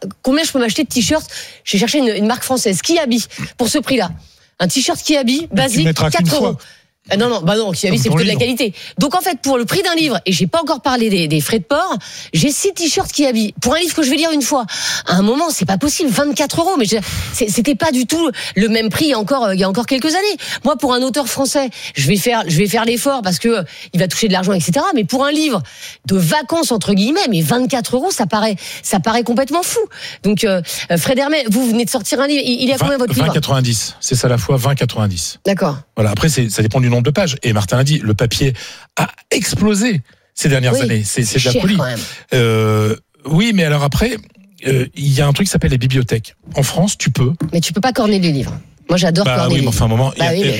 combien je peux m'acheter de t-shirts. J'ai cherché une marque française, Kiabi, pour ce prix-là. Un t-shirt Kiabi, basique, 4 €. Non, Kiabi, c'est plutôt de la qualité. Donc, en fait, pour le prix d'un livre, et j'ai pas encore parlé des frais de port, j'ai 6 t-shirts Kiabi. Pour un livre que je vais lire une fois. À un moment, c'est pas possible, 24 €. Mais c'était pas du tout le même prix il y a encore quelques années. Moi, pour un auteur français, je vais faire l'effort parce que il va toucher de l'argent, etc. Mais pour un livre de vacances, entre guillemets, mais 24 €, ça paraît complètement fou. Donc, Fred Hermé, vous venez de sortir un livre. Il est à combien votre livre? 20,90. C'est ça la fois, 20,90. D'accord. Voilà. Après, ça dépend du nombre de pages. Et Martin l'a dit, le papier a explosé ces dernières années. C'est de la folie. Oui, mais alors après, il y a un truc qui s'appelle les bibliothèques. En France, tu peux. Mais tu peux pas corner les livres. Moi, j'adore corner les livres. Enfin, un moment.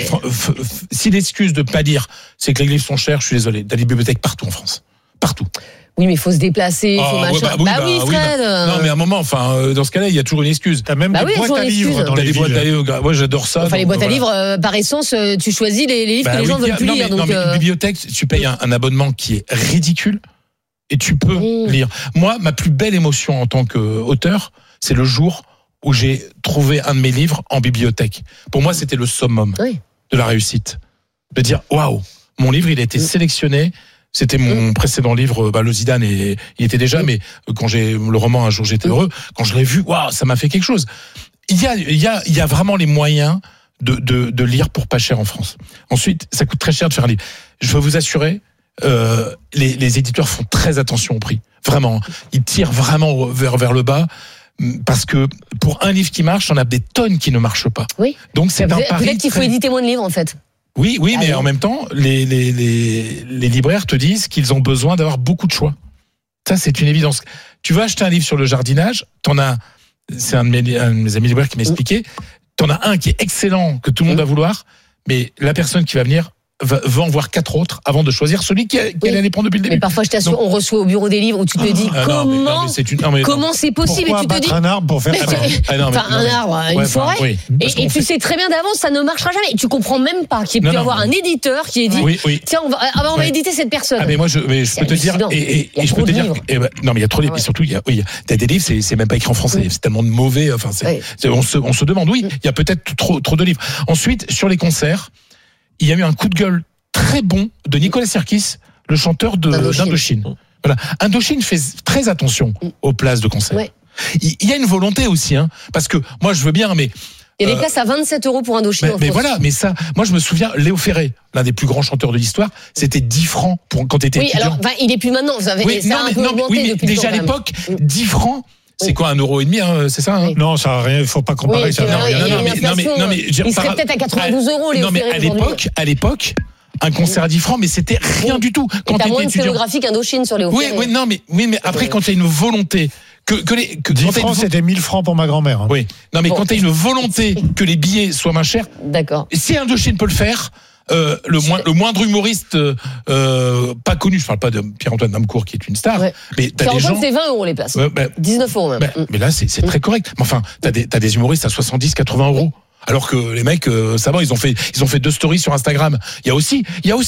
Si l'excuse de pas lire, c'est que les livres sont chers, je suis désolé. T'as des bibliothèques partout en France. Partout. Oui, mais il faut se déplacer, il faut machin. Oui, Fred. Non, mais à un moment, dans ce cas-là, il y a toujours une excuse. T'as même des boîtes à livres dans les villes. Boîtes à livres. Moi, j'adore ça. Enfin, les boîtes à livres, par essence, tu choisis les livres que les gens veulent plus lire. Non, mais une bibliothèque, tu payes un abonnement qui est ridicule et tu peux lire. Moi, ma plus belle émotion en tant qu'auteur, c'est le jour où j'ai trouvé un de mes livres en bibliothèque. Pour moi, c'était le summum de la réussite. De dire, waouh, mon livre, il a été sélectionné. C'était mon précédent livre, le Zidane, et il était déjà, mais quand j'ai le roman Un jour j'étais heureux, quand je l'ai vu, waouh, ça m'a fait quelque chose. Il y a vraiment les moyens de lire pour pas cher en France. Ensuite, ça coûte très cher de faire un livre. Je veux vous assurer, les éditeurs font très attention au prix. Vraiment. Ils tirent vraiment vers le bas. Parce que pour un livre qui marche, on a des tonnes qui ne marchent pas. Oui. Donc c'est un pari. Peut-être qu'il faut éditer moins de livres en fait. Oui, mais en même temps, les libraires te disent qu'ils ont besoin d'avoir beaucoup de choix. Ça, c'est une évidence. Tu vas acheter un livre sur le jardinage, c'est un de mes amis libraires qui m'expliquait, t'en as un qui est excellent, que tout le monde va vouloir, mais la personne qui va venir va en voir 4 autres avant de choisir celui qu'elle allait prendre depuis le début. Mais parfois, je t'assure, on reçoit au bureau des livres où tu te dis comment c'est possible, et tu te dis un arbre pour faire ça. Un arbre, une forêt. Et tu sais très bien d'avance, ça ne marchera jamais. Et tu comprends même pas qu'il peut y avoir un éditeur qui ait dit tiens, on va éditer cette personne. Ah mais moi je peux te dire et je peux te dire non mais il y a trop de livres, et surtout t'as des livres, c'est même pas écrit en français, c'est tellement de mauvais, on se demande, il y a peut-être trop de livres. Ensuite, sur les concerts, il y a eu un coup de gueule très bon de Nicolas Sirkis, le chanteur d'Indochine. Voilà. Indochine fait très attention aux places de concert. Ouais. Il y a une volonté aussi, parce que moi je veux bien, mais il y a des places à 27 € pour Indochine. Mais voilà, mais ça, moi je me souviens, Léo Ferré, l'un des plus grands chanteurs de l'histoire, c'était 10 francs quand tu étais étudiant. Alors, il est plus maintenant. Vous avez mais déjà à l'époque, 10 francs. C'est quoi, 1,50 €, c'est ça? Non, ça n'a rien, il ne faut pas comparer ça. Il serait peut-être à 92 €, Léo Ferré. À l'époque, un concert à 10 francs, mais c'était rien du tout. Quand t'as moins de scénographique Indochine sur Léo Ferré. Oui, mais après, quand tu as une volonté que 10 francs, c'était 1000 francs pour ma grand-mère. Oui. Non, mais quand tu as une volonté que les billets soient moins chers. D'accord. Si Indochine peut le faire, le moindre humoriste pas connu, je parle pas de Pierre-Antoine Damecourt qui est une star, mais t'as des gens, c'est 20 € les places, 19 € même. Mais là c'est très correct. Mais enfin, t'as des humoristes à 70, 80 €. Alors que les mecs, ça va, ils ont fait 2 stories sur Instagram. Il y a aussi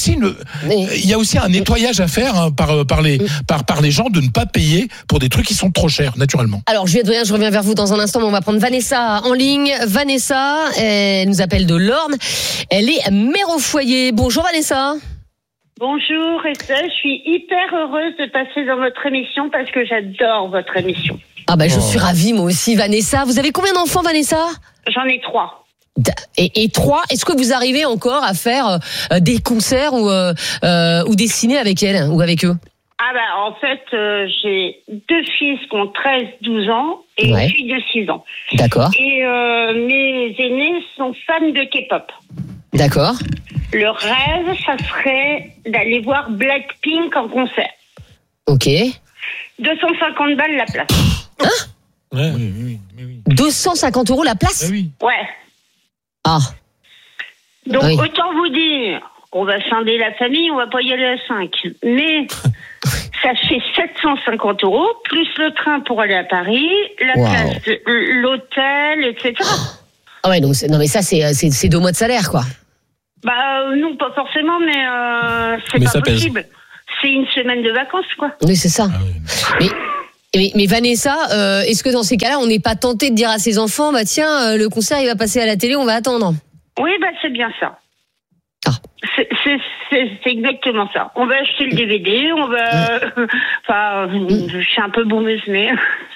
un nettoyage à faire par les gens, de ne pas payer pour des trucs qui sont trop chers, naturellement. Alors, je reviens vers vous dans un instant, mais on va prendre Vanessa en ligne. Vanessa, elle nous appelle de l'Orne. Elle est mère au foyer. Bonjour Vanessa. Bonjour Estelle, je suis hyper heureuse de passer dans votre émission parce que j'adore votre émission. Ah je suis ravie moi aussi Vanessa. Vous avez combien d'enfants Vanessa? J'en ai 3. Et 3, est-ce que vous arrivez encore à faire des concerts ou des ciné avec elles ou avec eux? En fait, j'ai 2 fils qui ont 13-12 ans et une fille de 6 ans. D'accord. Et mes aînés sont fans de K-pop. D'accord. Le rêve, ça serait d'aller voir Blackpink en concert. Ok. 250 balles la place. Oui. 250 € la place? Ouais. Ah. Donc, autant vous dire, on va scinder la famille, on va pas y aller à 5. Mais, ça fait 750 €, plus le train pour aller à Paris, la place, l'hôtel, etc. Ah ouais, donc, non, mais ça, c'est 2 mois de salaire, quoi. Non, pas forcément, mais c'est pas possible. C'est une semaine de vacances, quoi. Oui, c'est ça. Mais, Mais Vanessa, est-ce que dans ces cas-là, on n'est pas tenté de dire à ses enfants, bah tiens, le concert il va passer à la télé, on va attendre? Oui, c'est bien ça. Ah. C'est exactement ça. On va acheter le DVD, on va. Enfin, je suis un peu boumeuse, mais.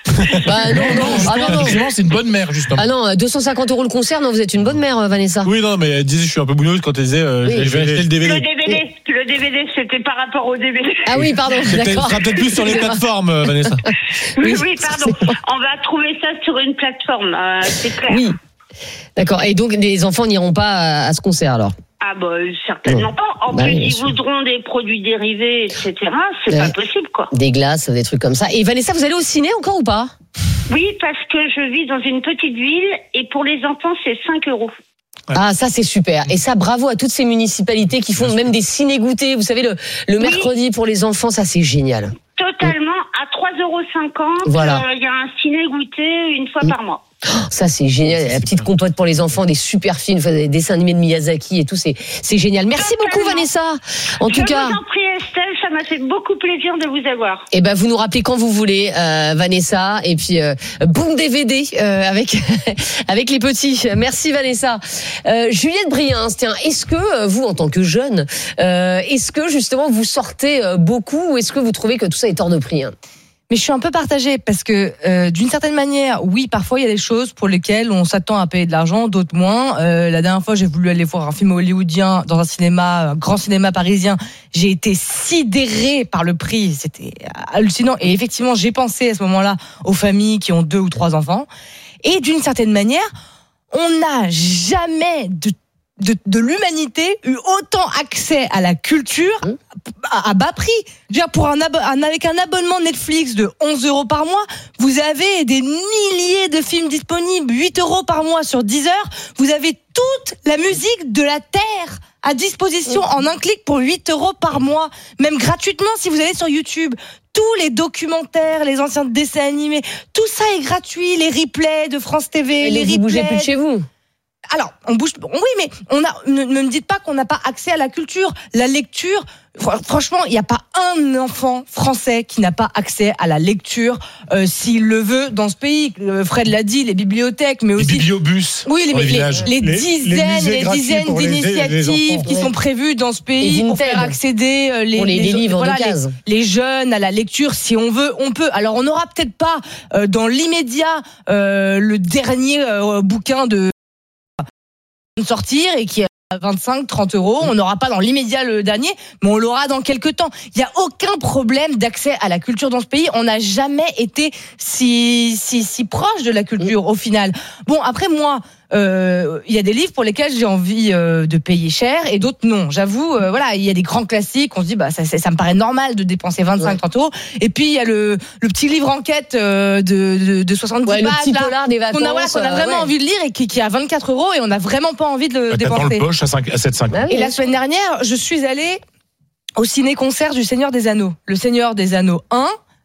Non, c'est une bonne mère, justement. Ah non, 250 € le concert, non, vous êtes une bonne mère, Vanessa. Oui, non, mais elle disait, je suis un peu boumeuse quand elle disait, je vais acheter le DVD. Le DVD, c'était par rapport au DVD. Ah oui, pardon, d'accord. Ce sera peut-être plus sur les plateformes, Vanessa. Oui, pardon. On va trouver ça sur une plateforme, c'est clair. Oui. D'accord. Et donc, les enfants n'iront pas à ce concert, alors? Ah certainement pas. En plus, ils voudront des produits dérivés, etc. C'est pas possible, quoi. Des glaces, des trucs comme ça. Et Vanessa, vous allez au ciné encore ou pas? Oui, parce que je vis dans une petite ville et pour les enfants, c'est 5 €. Ah, ça c'est super. Et ça, bravo à toutes ces municipalités qui font même des ciné-goûtés. Vous savez, le mercredi pour les enfants, ça c'est génial. Totalement, à 3,50 €. Voilà. Il y a un ciné-goûté une fois par mois. Ça c'est génial, la petite compote pour les enfants, des super films, des dessins animés de Miyazaki et tout, c'est génial. Merci beaucoup Vanessa. En tout cas, je vous en prie Estelle, ça m'a fait beaucoup plaisir de vous avoir. Et vous nous rappelez quand vous voulez, Vanessa, et puis boum DVD avec avec les petits. Merci Vanessa. Juliette Briens, tiens, est-ce que vous en tant que jeune, est-ce que justement vous sortez beaucoup ou est-ce que vous trouvez que tout ça est hors de prix? Mais je suis un peu partagée parce que d'une certaine manière, oui, parfois il y a des choses pour lesquelles on s'attend à payer de l'argent, d'autres moins. La dernière fois, j'ai voulu aller voir un film hollywoodien dans un grand cinéma parisien. J'ai été sidérée par le prix, c'était hallucinant. Et effectivement, j'ai pensé à ce moment-là aux familles qui ont 2 ou 3 enfants. Et d'une certaine manière, on n'a jamais de l'humanité eu autant accès à la culture à bas prix. Je veux dire, avec un abonnement Netflix de 11 € par mois, vous avez des milliers de films disponibles, 8 € par mois sur Deezer. Vous avez toute la musique de la Terre à disposition en un clic pour 8 € par mois, même gratuitement si vous allez sur YouTube. Tous les documentaires, les anciens dessins animés, tout ça est gratuit, les replays de France TV, les replays. Vous bougez plus de chez vous. Alors, on bouge. Oui, mais ne me dites pas qu'on n'a pas accès à la culture. La lecture, franchement, il n'y a pas un enfant français qui n'a pas accès à la lecture s'il le veut dans ce pays. Fred l'a dit, les bibliothèques, mais aussi les bibliobus. Oui, les dizaines et les dizaines d'initiatives qui sont prévues dans ce pays pour faire accéder les livres de case. Les jeunes à la lecture. Si on veut, on peut. Alors, on n'aura peut-être pas dans l'immédiat le dernier bouquin de sortir et qui est à 25-30 €, on n'aura pas dans l'immédiat le dernier, mais on l'aura dans quelques temps. Il n'y a aucun problème d'accès à la culture dans ce pays. On n'a jamais été si proche de la culture au final. Bon, après moi, il y a des livres pour lesquels j'ai envie de payer cher et d'autres non. J'avoue, voilà, il y a des grands classiques. On se dit, ça me paraît normal de dépenser 25-30 €. Et puis il y a le petit livre enquête de 70 pages, le petit polar des vacances. Qu'on a vraiment envie de lire et qui est à 24 € et on n'a vraiment pas envie de le dépenser. Dans le poche à 7,50 €. Et la semaine dernière, je suis allée au ciné-concert du Seigneur des Anneaux. Le Seigneur des Anneaux 1.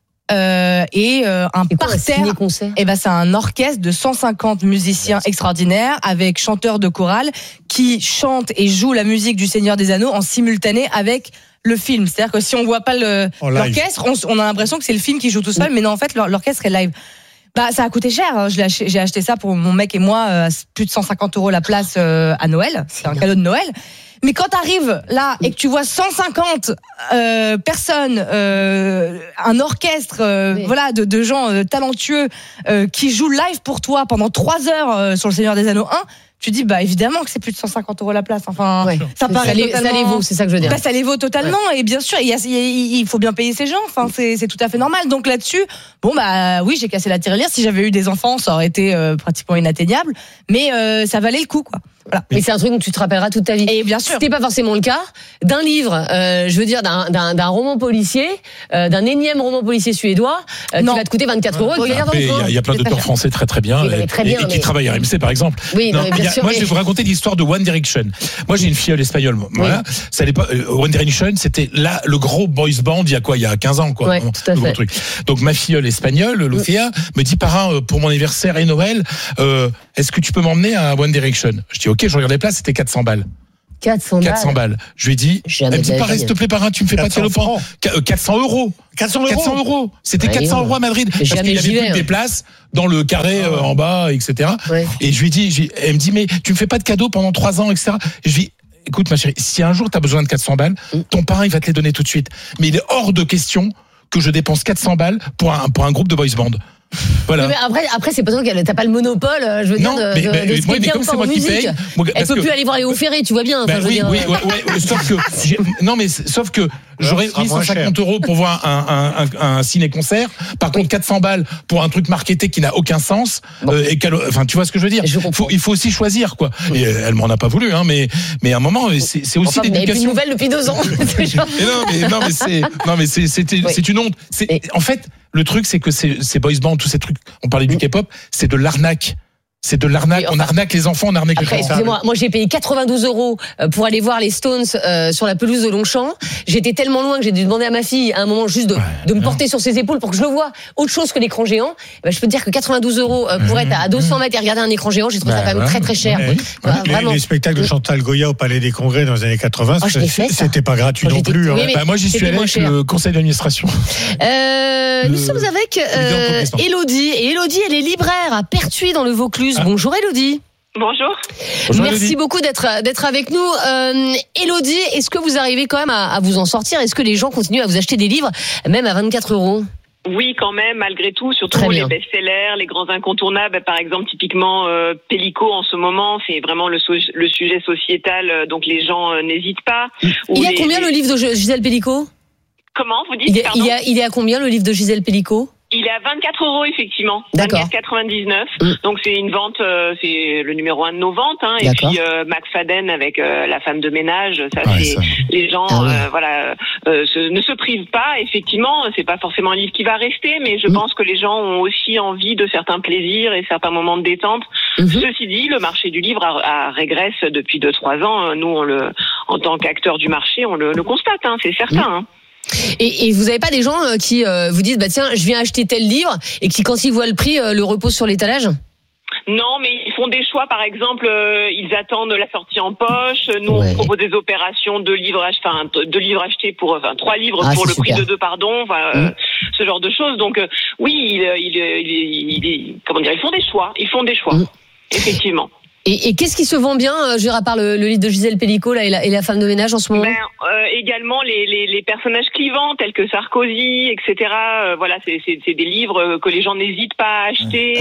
Un parterre. C'est un orchestre de 150 musiciens extraordinaires avec chanteurs de chorale qui chantent et jouent la musique du Seigneur des Anneaux en simultané avec le film. C'est-à-dire que si on voit pas l'orchestre, on a l'impression que c'est le film qui joue tout seul, mais non, en fait, l'orchestre est live. Ça a coûté cher. J'ai acheté ça pour mon mec et moi, plus de 150 € la place à Noël. C'est un cadeau de Noël. Mais quand t'arrives là et que tu vois 150 personnes, un orchestre, de gens talentueux qui jouent live pour toi pendant 3 heures sur le Seigneur des Anneaux 1, tu dis évidemment que c'est plus de 150 € la place. Enfin, ça paraît totalement. Ça les vaut, c'est ça que je veux dire. Ça les vaut totalement et bien sûr il faut bien payer ces gens. Enfin, c'est tout à fait normal. Donc là-dessus, oui, j'ai cassé la tirelire. Si j'avais eu des enfants, ça aurait été pratiquement inatteignable, mais ça valait le coup, quoi. Voilà. Mais c'est un truc que tu te rappelleras toute ta vie. Et bien sûr. C'était pas forcément le cas d'un livre, je veux dire d'un roman policier, d'un énième roman policier suédois, qui va te coûter 24 €. Il y a plein d'auteurs français très très bien, et qui travaillent à RMC par exemple. Oui, moi je vais vous raconter l'histoire de One Direction. Moi j'ai une filleule espagnole. Voilà. Ça pas One Direction, c'était là le gros boys band il y a 15 ans quoi. Ouais, tout à fait. Truc. Donc ma filleule espagnole, Lucia, me dit parrain pour mon anniversaire et Noël, est-ce que tu peux m'emmener à One Direction? Je dis OK, je regarde les places, c'était 400 balles. 400 balles. Je lui ai dit, elle me dit, pareil, s'il te plaît, parrain, tu me fais pas de cadeau pour 400 euros. 400 euros. C'était 400 euros à Madrid. Parce qu'il y avait plus des places dans le carré en bas, etc. Ouais. Et je lui ai dit, elle me dit, mais tu me fais pas de cadeau pendant 3 ans, etc. Et je lui ai dit, écoute, ma chérie, si un jour tu as besoin de 400 balles, ton parrain, il va te les donner tout de suite. Mais il est hors de question que je dépense 400 balles pour un groupe de boys band. Voilà. Mais après c'est pas toi t'as pas le monopole, je veux dire, de ce qui est bien ou pas en musique. Elle peut plus aller voir Léo Ferré, tu vois bien. Sauf que j'aurais mis 150 euros pour voir un ciné-concert. Par contre, 400 balles pour un truc marketé qui n'a aucun sens. Enfin, tu vois ce que je veux dire. Il faut aussi choisir, quoi. Et elle m'en a pas voulu, hein, mais à un moment, c'est aussi l'éducation. Mais plus de nouvelles depuis 2 ans. C'est une honte. En fait, le truc, c'est que ces boys bands, tous ces trucs, on parlait du K-pop, c'est de l'arnaque. C'est de l'arnaque. On arnaque les enfants, on arnaque les gens. Excusez-moi, moi j'ai payé 92 euros pour aller voir les Stones sur la pelouse de Longchamp. J'étais tellement loin que j'ai dû demander à ma fille à un moment juste de me porter sur ses épaules pour que je le vois autre chose que l'écran géant. Je peux te dire que 92 euros pour être à 200 mètres et regarder un écran géant, j'ai trouvé ça quand même très très cher. Les spectacles de Chantal Goya au Palais des Congrès dans les années 80, c'était pas gratuit non plus. Moi j'y suis allé avec le conseil d'administration. Nous sommes avec Élodie. Et Élodie, elle est libraire à Pertuis dans le Vaucluse. Bonjour Élodie. Bonjour. Merci beaucoup d'être avec nous. Élodie, est-ce que vous arrivez quand même à vous en sortir ? Est-ce que les gens continuent à vous acheter des livres, même à 24 euros ? Oui, quand même, malgré tout, surtout les best-sellers, les grands incontournables. Par exemple, typiquement, Pellico, en ce moment, c'est vraiment le sujet sociétal, donc les gens n'hésitent pas. Il y a combien le livre de Gisèle Pellico ? Comment, vous dites ? Il est à combien le livre de Gisèle Pellico ? Il est à 24 euros, effectivement. 24,99. Donc, c'est une vente, c'est le numéro 1 de nos ventes, hein. Et puis, McFadden avec la femme de ménage, les gens, ne se privent pas. Effectivement, c'est pas forcément un livre qui va rester, mais je pense que les gens ont aussi envie de certains plaisirs et certains moments de détente. Ceci dit, le marché du livre régresse depuis 2-3 ans. Nous, en tant qu'acteurs du marché, on le constate, hein, c'est certain, hein. Et vous avez pas des gens qui vous disent tiens, je viens acheter tel livre et qui quand ils voient le prix le reposent sur l'étalage ? Non, mais ils font des choix. Par exemple, ils attendent la sortie en poche. Nous, on propose des opérations de livres achetés pour 3 livres pour le prix de 2, ce genre de choses. Donc oui, ils font des choix. Effectivement. Et qu'est-ce qui se vend bien, à part le livre de Gisèle Pellico là, et la femme de ménage en ce moment ? Également les personnages clivants tels que Sarkozy, etc. C'est des livres que les gens n'hésitent pas à acheter.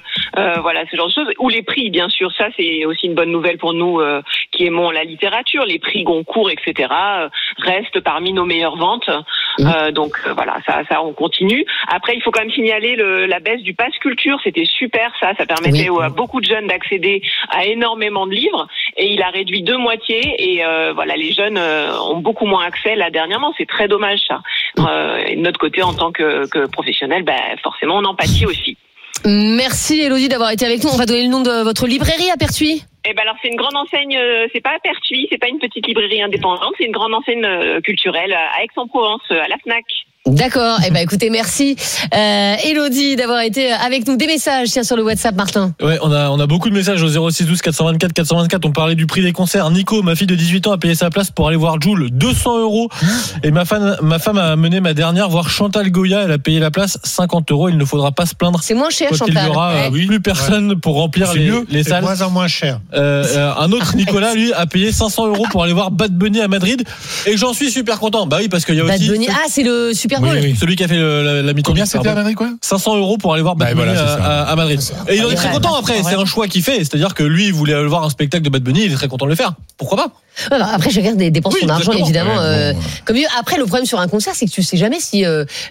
Ce genre de choses. Ou les prix, bien sûr. Ça, c'est aussi une bonne nouvelle pour nous qui aimons la littérature. Les prix Goncourt, etc. Restent parmi nos meilleures ventes. Donc ça on continue. Après, il faut quand même signaler la baisse du pass culture. C'était super, ça permettait à beaucoup de jeunes d'accéder à énormément de livres, et il a réduit de moitié, et les jeunes ont beaucoup moins accès là dernièrement. C'est très dommage, ça. Et de notre côté, en tant que professionnel, forcément on en pâtit aussi. Merci Élodie d'avoir été avec nous. On va donner le nom de votre librairie à Pertuis. Alors c'est une grande enseigne, c'est pas à Pertuis, c'est pas une petite librairie indépendante, c'est une grande enseigne culturelle à Aix-en-Provence, à la Fnac. D'accord. Écoutez, merci Élodie d'avoir été avec nous. Des messages sur le WhatsApp, Martin. Ouais, on a beaucoup de messages au 06 12 424 424. On parlait du prix des concerts. Nico, ma fille de 18 ans, a payé sa place pour aller voir Jul, 200 euros. Et ma femme a mené ma dernière voir Chantal Goya. Elle a payé la place 50 euros. Il ne faudra pas se plaindre. C'est moins cher, Chantal. Il n'y aura plus personne pour remplir les salles. C'est moins en moins cher. Un autre Nicolas, lui, a payé 500 euros pour aller voir Bad Bunny à Madrid. Et j'en suis super content. Bah oui, parce qu'il y a aussi. Bad Bunny. C'est le Super Bowl. Oui. Celui qui a fait la mi-temps. Combien c'était à Madrid, quoi ? 500 euros pour aller voir Bad Bunny à Madrid. Et il en est très content après. C'est un choix qu'il fait. C'est-à-dire que lui, il voulait aller voir un spectacle de Bad Bunny. Il est très content de le faire. Pourquoi pas ? Après, chacun dépense son argent, évidemment. Comme après, le problème sur un concert, c'est que tu sais jamais si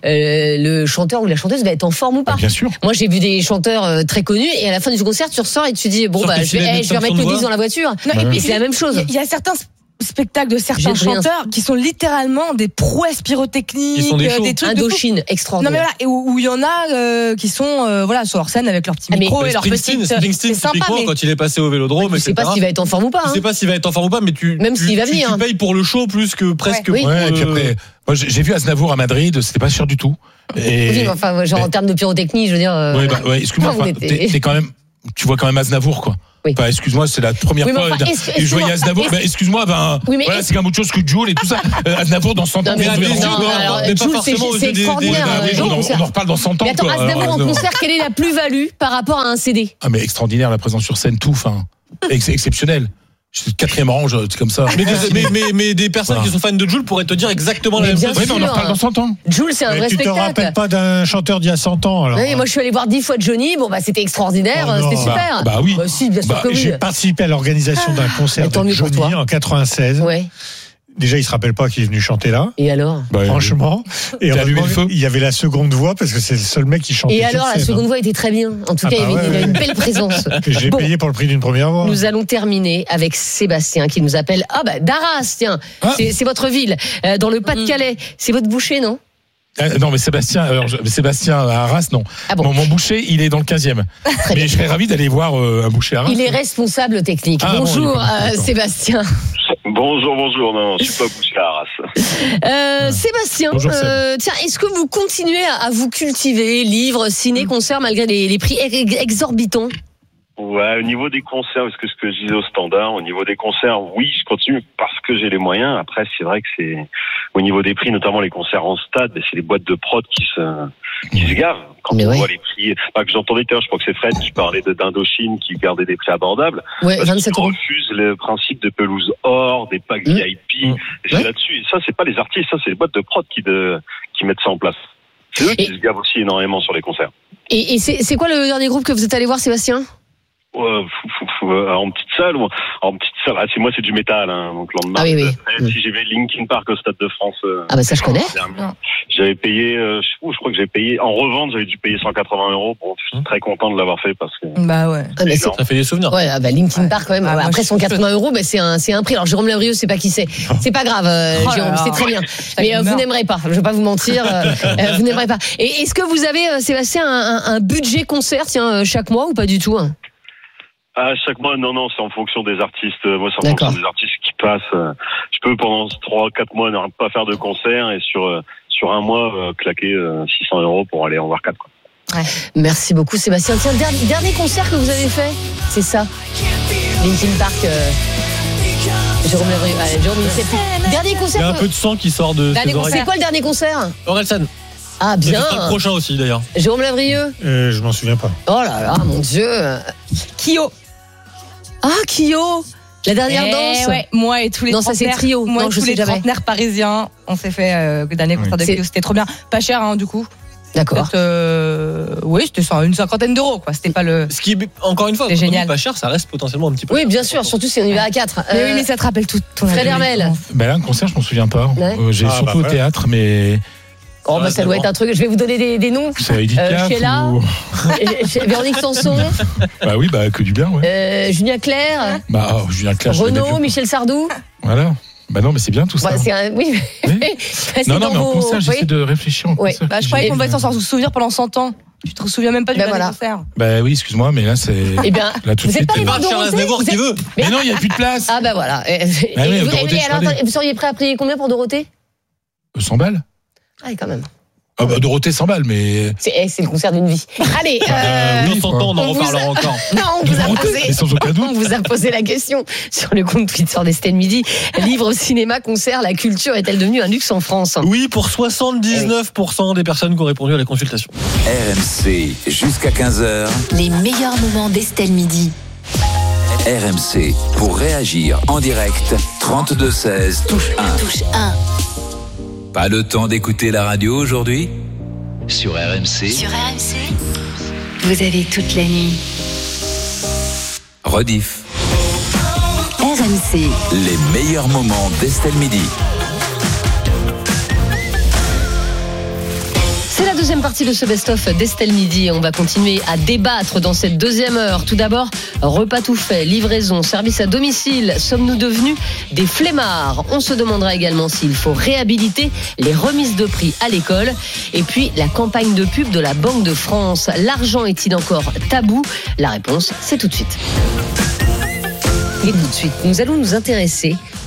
le chanteur ou la chanteuse va être en forme ou pas. Bien sûr. Moi, j'ai vu des chanteurs très connus, et à la fin du concert, tu ressors et tu dis je vais remettre le disque dans la voiture. Et puis c'est la même chose. Il y a certains spectacles de certains chanteurs qui sont littéralement des prouesses pyrotechniques, des trucs Indochine extraordinaire. Non mais où il y en a qui sont sur leur scène avec leur petit micro et leur petite. C'est sympa, quand il est passé au Vélodrome, tu sais pas s'il va être en forme ou pas. Tu sais pas s'il va être en forme ou pas, mais même s'il va venir. Tu payes pour le show plus que presque. Et puis après, moi j'ai vu Aznavour à Madrid, c'était pas cher du tout. En termes de pyrotechnie, je veux dire. Excuse-moi, t'es quand même. Tu vois quand même Aznavour, quoi. Oui. Bah, excuse-moi, c'est la première fois. Et je voyais Aznavour. Excuse-moi, voilà, c'est quand même autre chose que Jul et tout ça. Aznavour dans 100 ans. Jul, c'est extraordinaire. On en reparle dans 100 ans. Mais attends, Aznavour en concert, quelle est la plus-value par rapport à un CD? Ah, mais extraordinaire, la présence sur scène, tout, exceptionnel. C'est le 4e rang, c'est comme ça. Mais des personnes qui sont fans de Jul pourraient te dire exactement la même chose. Oui, mais on en reparle dans 100 ans. Jul, c'est un vrai spectacle. Tu te rappelles pas d'un chanteur d'il y a 100 ans, alors? Oui, moi je suis allé voir 10 fois Johnny, c'était extraordinaire, c'était super. Bah oui. Si, bien sûr que oui. J'ai participé à l'organisation d'un concert de Johnny en 96. Ouais. Déjà, il se rappelle pas qu'il est venu chanter là. Et alors? Franchement. Et il y avait la seconde voix parce que c'est le seul mec qui chantait. Et alors, la seconde voix était très bien. En tout cas, il avait une belle présence. J'ai payé pour le prix d'une première voix. Nous allons terminer avec Sébastien qui nous appelle. d'Arras, tiens. C'est votre ville. Dans le Pas-de-Calais. C'est votre boucher, non? Non, mais Sébastien à Arras, non. Ah bon. Mon boucher, il est dans le 15e. Mais je serais ravi d'aller voir un boucher à Arras. Il est responsable technique. Bonjour, Sébastien. Bonjour, non, je suis pas bouché à Arras. Sébastien, tiens, est-ce que vous continuez à vous cultiver, livres, ciné, concerts, malgré les prix exorbitants? Ouais, au niveau des concerts, parce que ce que je disais au standard, au niveau des concerts, oui, je continue parce que j'ai les moyens. Après, c'est vrai que c'est au niveau des prix, notamment les concerts en stade, c'est les boîtes de prod qui se gavent. Quand on voit les prix, que j'entendais tout à l'heure, je crois que c'est Fred qui parlait d'Indochine, qui gardait des prix abordables. Ouais, 27 euros. Refuse le principe de pelouse or, des packs VIP. Et c'est là-dessus. Et ça, c'est pas les artistes, ça, c'est les boîtes de prod qui mettent ça en place. C'est eux qui se gavent aussi énormément sur les concerts. Et c'est quoi le dernier groupe que vous êtes allé voir, Sébastien? En petite salle moi c'est du métal, hein, donc lendemain. Si j'ai vu Linkin Park au Stade de France. Ça je connais. J'avais payé, je crois que j'ai payé en revente, j'avais dû payer 180 €. Bon, je suis très content de l'avoir fait parce que. Ça fait des souvenirs. Ouais, Linkin Park quand même. Après 180 €, c'est un prix. Alors Jérôme Lavrieux, c'est pas qui c'est. C'est pas grave, Jérôme, c'est très bien. Mais vous n'aimerez pas. Je vais pas vous mentir. Vous n'aimerez pas. Et est-ce que vous avez, Sébastien, un budget concert, chaque mois ou pas du tout? Chaque mois, non, c'est en fonction des artistes. Moi, c'est en fonction des artistes qui passent. Je peux pendant 3-4 mois ne pas faire de concert et sur un mois claquer 600 € pour aller en voir 4. Quoi. Ouais. Merci beaucoup, Sébastien. Tiens, dernier concert que vous avez fait, c'est ça. Linkin Park. Jérôme Lavrieux. Jérôme, il sait plus. Dernier concert. Il y a un peu de sang qui sort de ses oreilles. C'est quoi le dernier concert? Orelsan. Ah bien. C'est le prochain aussi d'ailleurs. Jérôme Lavrieux. Je m'en souviens pas. Oh là là, mon Dieu. Kyo. Kyo. La dernière danse. Ouais, moi et tous les trentenaires. Non, ça c'est trio. Moi et tous les trentenaires parisiens. On s'est fait le dernier concert de Kyo. C'était trop bien. Pas cher, du coup. D'accord. C'était une 50aine d'euros, quoi. C'était pas le. Ce qui, encore une fois, c'est génial. Pas cher, ça reste potentiellement un petit peu. Oui, bien sûr, surtout si on y va à 4. Mais ça te rappelle tout ton Fred Hermel. Là, un concert, je m'en souviens pas. J'ai surtout au théâtre, mais. Ça doit être un truc. Je vais vous donner des noms. C'est Edith Piaf Sheila, Véronique Sanson. Oui, que du bien, ouais. Julien Clerc. Julien Clerc. Renaud, Michel Sardou. Voilà. Non, mais c'est bien tout ça. Oui. Non, mais en concert, j'essaie de réfléchir en concert. Je croyais qu'on va s'en souvenir pendant 100 ans. Tu te souviens même pas du dernier concert. Oui, excuse-moi, mais là c'est. Là tout de suite. C'est pas Charles Aznavour qui veut. Mais non, il n'y a plus de place. Voilà. Vous seriez prêt à payer combien pour Dorothée? 100 balles. Quand même. Dorothée 100 balles, mais. C'est le concert d'une vie. Allez. Dans 100 ans, on en reparlera encore. Non, on vous a posé la question sur le compte Twitter d'Estelle Midi. Livre, cinéma, concert, la culture est-elle devenue un luxe en France? Oui, pour 79% des personnes qui ont répondu à la consultation. RMC, jusqu'à 15h. Les meilleurs moments d'Estelle Midi. RMC, pour réagir en direct, 32-16, touche 1. Touche 1. Pas le temps d'écouter la radio aujourd'hui? Sur RMC. Sur RMC, vous avez toute la nuit. Rediff. RMC. Les meilleurs moments d'Estelle Midi. C'est la deuxième partie de ce best-of d'Estelle Midi. On va continuer à débattre dans cette deuxième heure. Tout d'abord, repas tout fait, livraison, service à domicile. Sommes-nous devenus des flemmards? On se demandera également s'il faut réhabiliter les remises de prix à l'école. Et puis, la campagne de pub de la Banque de France. L'argent est-il encore tabou? La réponse, c'est tout de suite. Et tout de suite, nous allons nous intéresser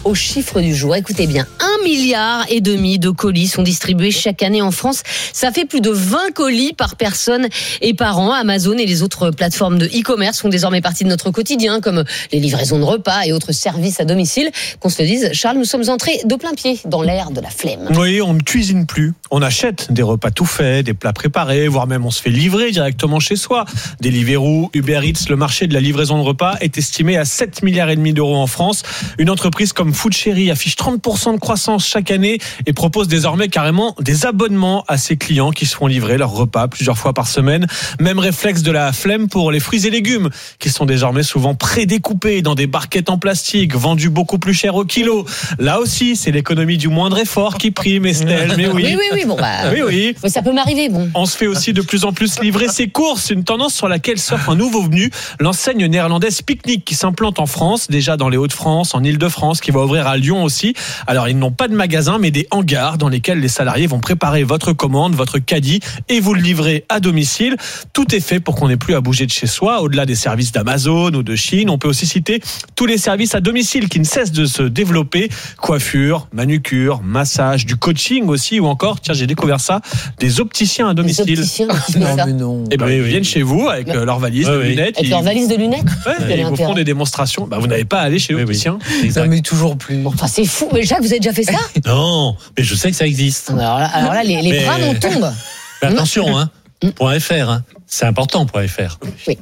au chiffre du jour. Écoutez bien, 1,5 milliard de colis sont distribués chaque année en France. Ça fait plus de 20 colis par personne et par an. Amazon et les autres plateformes de e-commerce font désormais partie de notre quotidien, comme les livraisons de repas et autres services à domicile. Qu'on se le dise, Charles, nous sommes entrés de plein pied dans l'ère de la flemme. Oui, on ne cuisine plus. On achète des repas tout faits, des plats préparés, voire même on se fait livrer directement chez soi. Deliveroo, Uber Eats, le marché de la livraison de repas est estimé à 7,5 milliards d'euros en France. Une entreprise comme FoodChéri affiche 30% de croissance chaque année et propose désormais carrément des abonnements à ses clients qui se font livrer leurs repas plusieurs fois par semaine. Même réflexe de la flemme pour les fruits et légumes qui sont désormais souvent prédécoupés dans des barquettes en plastique, vendus beaucoup plus cher au kilo. Là aussi, c'est l'économie du moindre effort qui prime, Estelle. Mais oui. Oui, bon bah. Oui. Ça peut m'arriver, bon. On se fait aussi de plus en plus livrer ses courses, une tendance sur laquelle surfe un nouveau venu, l'enseigne néerlandaise Picnic qui s'implante en France, déjà dans les Hauts-de-France, en Île-de-France, qui va ouvrir à Lyon aussi. Alors ils n'ont pas de magasin, mais des hangars dans lesquels les salariés vont préparer votre commande, votre caddie et vous le livrer à domicile. Tout est fait pour qu'on n'ait plus à bouger de chez soi. Au-delà des services d'Amazon ou de Chine, on peut aussi citer tous les services à domicile qui ne cessent de se développer. Coiffure, manucure, massage, du coaching aussi, ou encore, tiens, j'ai découvert ça, des opticiens à domicile. Des opticiens, non. Et ben, ils viennent chez vous avec leur valise de lunettes. Avec leur valise de lunettes. Ils vous font des démonstrations. Vous n'avez pas à aller chez l'opticien. Non, mais toujours plus. Enfin, c'est fou. Mais Jacques, vous avez déjà fait ça? Non, mais je sais que ça existe. Alors là, les bras m'en tombent. Mais attention, .fr, c'est important, .fr. Oui.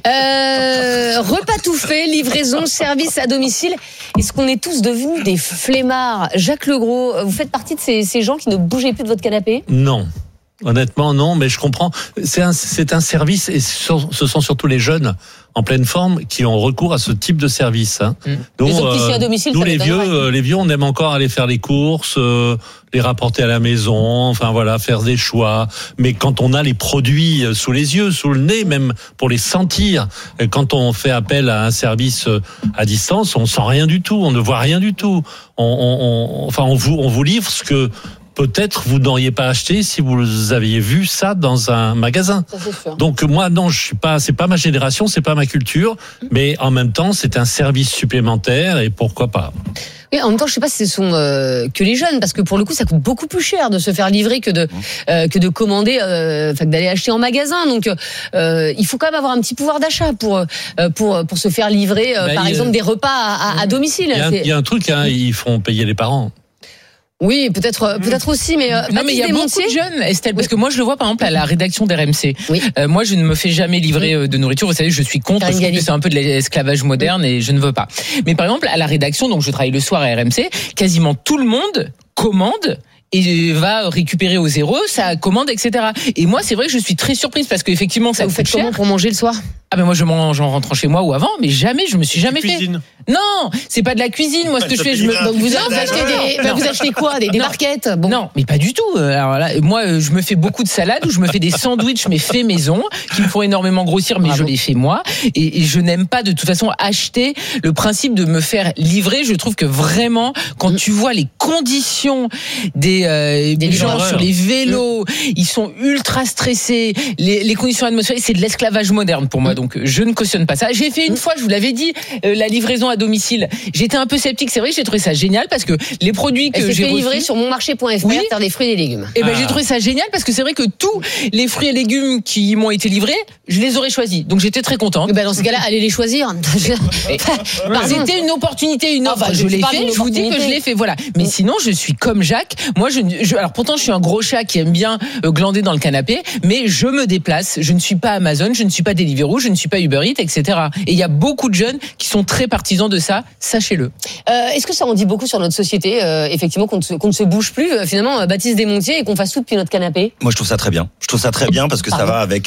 Repas tout fait, livraison, service à domicile. Est-ce qu'on est tous devenus des flemmards? Jacques Legros, vous faites partie de ces gens qui ne bougez plus de votre canapé? Non. Honnêtement, non, mais je comprends. C'est un service et ce sont surtout les jeunes en pleine forme qui ont recours à ce type de service. Donc, les opticiens à domicile, nous, les vieux, on aime encore aller faire les courses, les rapporter à la maison, enfin voilà, faire des choix. Mais quand on a les produits sous les yeux, sous le nez, même pour les sentir, quand on fait appel à un service à distance, on sent rien du tout, on ne voit rien du tout. On vous livre ce que peut-être vous n'auriez pas acheté si vous aviez vu ça dans un magasin. Ça, c'est sûr. Donc moi non, c'est pas ma génération, c'est pas ma culture, mais en même temps c'est un service supplémentaire et pourquoi pas. Oui, en même temps, je sais pas si ce sont que les jeunes, parce que pour le coup, ça coûte beaucoup plus cher de se faire livrer que de commander, que d'aller acheter en magasin. Donc, il faut quand même avoir un petit pouvoir d'achat pour se faire livrer, par exemple, des repas à domicile. Il y a un truc, ils font payer les parents. Oui, peut-être aussi, mais non, mais il y a beaucoup de jeunes, Estelle, parce que moi je le vois par exemple à la rédaction d'RMC. Oui. Moi, je ne me fais jamais livrer de nourriture. Vous savez, je suis contre. Je trouve que c'est un peu de l'esclavage moderne et je ne veux pas. Mais par exemple à la rédaction, donc je travaille le soir à RMC, quasiment tout le monde commande et va récupérer au zéro sa commande, etc. Et moi, c'est vrai que je suis très surprise parce qu'effectivement, ça vous fait comment pour manger le soir? Ah ben moi je mange en rentrant chez moi ou avant, mais jamais je me suis jamais fait. Non, c'est pas de la cuisine. Moi ce que je fais, donc vous achetez quoi, des barquettes? Bon. Non, mais pas du tout. Alors là, moi je me fais beaucoup de salades ou je me fais des sandwichs mais faits maison qui me font énormément grossir, mais je les fais moi et je n'aime pas de toute façon acheter. Le principe de me faire livrer, je trouve que vraiment quand tu vois les conditions des gens sur les vélos, ils sont ultra stressés, les conditions atmosphériques, c'est de l'esclavage moderne pour moi. Donc je ne cautionne pas ça. J'ai fait une fois, je vous l'avais dit, la livraison à domicile. J'étais un peu sceptique, c'est vrai, j'ai trouvé ça génial parce que les produits que j'ai livrés sur monmarché.fr, faire des fruits et des légumes. Et ben j'ai trouvé ça génial parce que c'est vrai que tous les fruits et légumes qui m'ont été livrés, je les aurais choisis. Donc j'étais très contente. Et ben dans ce cas-là, allez les choisir. C'était une opportunité, une offre. Je l'ai fait. Je vous dis que je l'ai fait. Voilà. Mais sinon, je suis comme Jacques. Moi, alors pourtant, je suis un gros chat qui aime bien glander dans le canapé, mais je me déplace. Je ne suis pas Amazon, je ne suis pas Deliveroo, je ne suis pas Uber Eats, etc. Et il y a beaucoup de jeunes qui sont très partisans de ça, sachez-le. Est-ce que ça en dit beaucoup sur notre société, effectivement, qu'on ne se bouge plus, finalement, Baptiste Desmontiers, et qu'on fasse tout depuis notre canapé? Moi, je trouve ça très bien. Je trouve ça très bien parce que ça va avec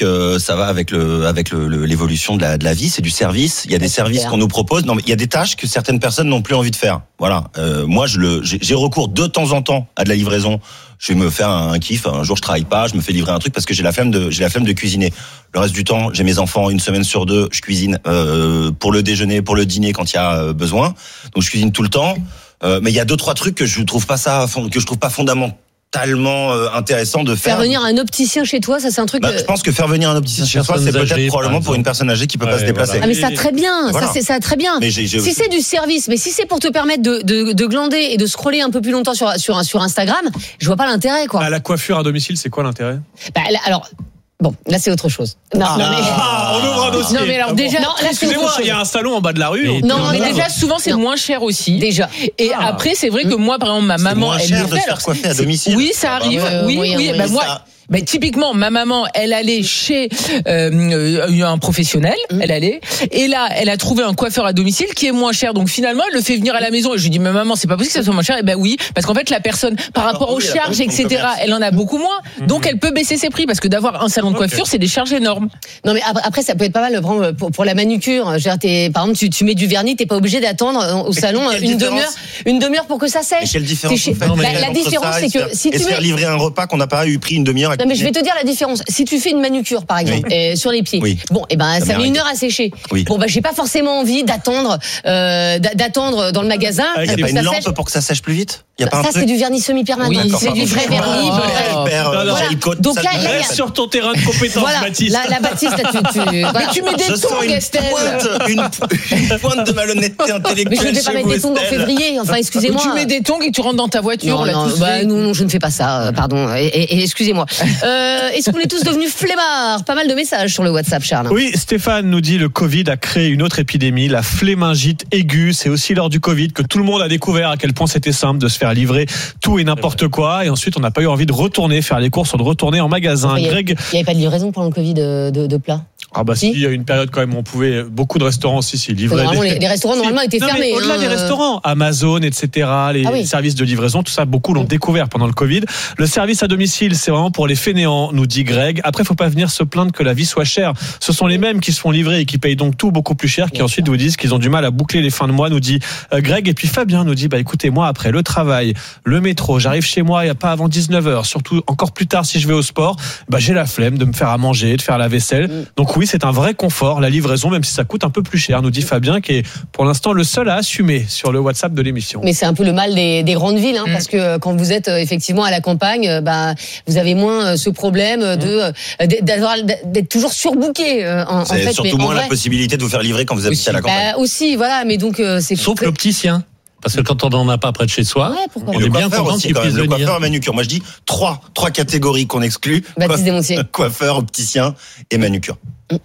l'évolution de la vie. C'est du service. Il y a des services qu'on nous propose. Non, mais il y a des tâches que certaines personnes n'ont plus envie de faire. Voilà. Moi, j'ai recours de temps en temps à de la livraison. Je vais me faire un kiff. Un jour, je travaille pas, je me fais livrer un truc parce que j'ai la flemme de cuisiner. Le reste du temps, j'ai mes enfants, une semaine sur deux, je cuisine pour le déjeuner, pour le dîner quand il y a besoin. Donc, je cuisine tout le temps. Mais il y a 2-3 trucs que je trouve pas fondamental totalement intéressant de faire venir un opticien chez toi, ça c'est un truc. Je pense que faire venir un opticien chez toi, c'est peut-être probablement pour une personne âgée qui peut pas se déplacer. Ah mais ça très bien, voilà. ça très bien. Mais si c'est du service, mais si c'est pour te permettre de glander et de scroller un peu plus longtemps sur Instagram, je vois pas l'intérêt quoi. La coiffure à domicile, c'est quoi l'intérêt? Alors. Bon, là c'est autre chose. Non, mais on ouvre un dossier. Non mais alors déjà, excusez-moi, il y a un salon en bas de la rue. Non, mais déjà souvent c'est moins cher aussi. Déjà. Et après c'est vrai que moi par exemple ma maman elle le fait. Se faire coiffer à domicile. Oui, ça arrive. Oui. Bah moi. Mais typiquement, ma maman, elle allait chez un professionnel, elle allait, et là, elle a trouvé un coiffeur à domicile qui est moins cher. Donc finalement, elle le fait venir à la maison. Et je lui dis, mais maman, c'est pas possible que ça soit moins cher. Et ben oui, parce qu'en fait, la personne, par rapport aux charges, etc., elle en a beaucoup moins. Donc elle peut baisser ses prix parce que d'avoir un salon de coiffure, c'est des charges énormes. Non mais après, ça peut être pas mal pour la manucure. Par exemple, tu mets du vernis, t'es pas obligé d'attendre au salon une demi-heure pour que ça sèche. Quelle différence La différence, c'est que si tu faire livrer un repas qu'on n'a pas eu pris une demi-heure. Non mais je vais te dire la différence. Si tu fais une manucure par exemple sur les pieds, bon ça met 1 heure à sécher. Bon j'ai pas forcément envie d'attendre dans le magasin. Il y a pas une lampe pour que ça sèche plus vite. Y a pas ça c'est du vernis semi-permanent. Oui, c'est du vrai vernis. Donc là reste sur ton terrain de compétence, Baptiste. La Baptiste, mais tu mets des tongs, Estelle. Une pointe de malhonnêteté intellectuelle. Mais je ne vais pas mettre des tongs en février. Enfin excusez-moi. Tu mets des tongs et tu rentres dans ta voiture. Non, je ne fais pas ça. Pardon. Et excusez-moi. Est-ce qu'on est tous devenus flemmards? Pas mal de messages sur le WhatsApp, Charles. Oui, Stéphane nous dit le Covid a créé une autre épidémie, la flémingite aiguë. C'est aussi lors du Covid que tout le monde a découvert à quel point c'était simple de se faire livrer tout et n'importe quoi. Et ensuite, on n'a pas eu envie de retourner faire les courses ou de retourner en magasin. Greg, il n'y avait pas de livraison pendant le Covid de plats? Ah bah si, il y a une période quand même où on pouvait, beaucoup de restaurants livraient. Les restaurants normalement étaient fermés. Au-delà des restaurants, Amazon, etc., les services de livraison, tout ça, beaucoup l'ont découvert pendant le Covid. Le service à domicile, c'est vraiment pour les fainéants, nous dit Greg. Après, faut pas venir se plaindre que la vie soit chère. Ce sont les mêmes qui se font livrer et qui payent donc tout beaucoup plus cher, qui ensuite vous disent qu'ils ont du mal à boucler les fins de mois, nous dit Greg. Et puis Fabien nous dit, écoutez, moi, après le travail, le métro, j'arrive chez moi, il n'y a pas avant 19h, surtout encore plus tard si je vais au sport, j'ai la flemme de me faire à manger, de faire la vaisselle. Donc oui, c'est un vrai confort, la livraison, même si ça coûte un peu plus cher, nous dit Fabien, qui est pour l'instant le seul à assumer sur le WhatsApp de l'émission. Mais c'est un peu le mal des grandes villes, parce que quand vous êtes effectivement à la campagne, vous avez moins ce problème d'être toujours surbooké. C'est fait, surtout moins la possibilité de vous faire livrer quand vous habitez à la campagne. Aussi, voilà, mais donc c'est sauf l'opticien. Parce que quand on n'en a pas près de chez soi, on est bien content qu'il puisse venir. Le coiffeur et manucure. Moi, je dis trois catégories qu'on exclut. Baptiste Desmontiers. Coiffeur, opticien et manucure.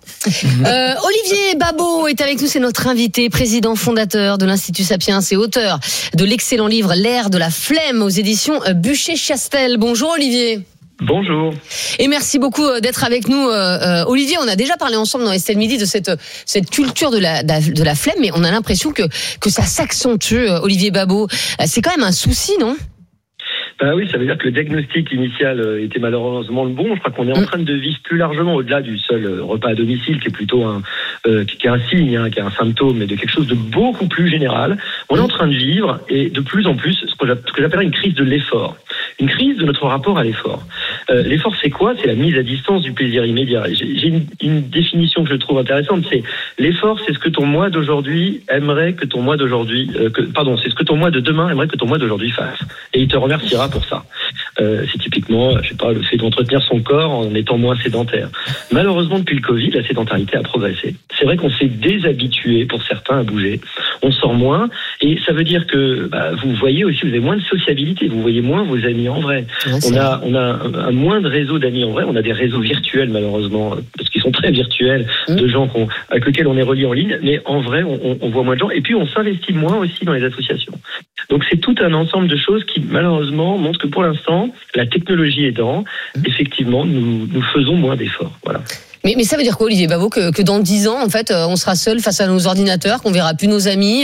Olivier Babot est avec nous, c'est notre invité, président fondateur de l'Institut Sapiens et auteur de l'excellent livre L'ère de la flemme aux éditions Buchet-Chastel. Bonjour Olivier. Bonjour. Et merci beaucoup d'être avec nous, Olivier. On a déjà parlé ensemble dans Estelle Midi de cette culture de la flemme, mais on a l'impression que ça s'accentue, Olivier Babot. C'est quand même un souci, non ? Oui, ça veut dire que le diagnostic initial était malheureusement le bon. Je crois qu'on est en train de vivre plus largement au-delà du seul repas à domicile, qui est plutôt qui est un signe, qui est un symptôme, mais de quelque chose de beaucoup plus général. On est en train de vivre, et de plus en plus, ce que j'appellerais une crise de l'effort. Une crise de notre rapport à l'effort. L'effort, c'est quoi ? C'est la mise à distance du plaisir immédiat. J'ai une définition que je trouve intéressante. C'est l'effort, c'est ce que ton moi d'aujourd'hui aimerait que ton moi d'aujourd'hui, c'est ce que ton moi de demain aimerait que ton moi d'aujourd'hui fasse. Et il te remerciera pour ça. C'est typiquement, le fait d'entretenir son corps en étant moins sédentaire. Malheureusement, depuis le Covid, la sédentarité a progressé. C'est vrai qu'on s'est déshabitué pour certains à bouger. On sort moins, et ça veut dire que vous voyez aussi, vous avez moins de sociabilité, vous voyez moins vos amis en vrai. On a un moins de réseau d'amis en vrai. On a des réseaux virtuels malheureusement, parce qu'ils sont très virtuels, de gens avec lesquels on est relié en ligne, mais en vrai, on voit moins de gens. Et puis on s'investit moins aussi dans les associations. Donc c'est tout un ensemble de choses qui malheureusement montrent que pour l'instant, la technologie aidant, effectivement, nous faisons moins d'efforts. Voilà. Mais ça veut dire quoi, Olivier Babot, que dans 10 ans, en fait, on sera seul face à nos ordinateurs, qu'on verra plus nos amis,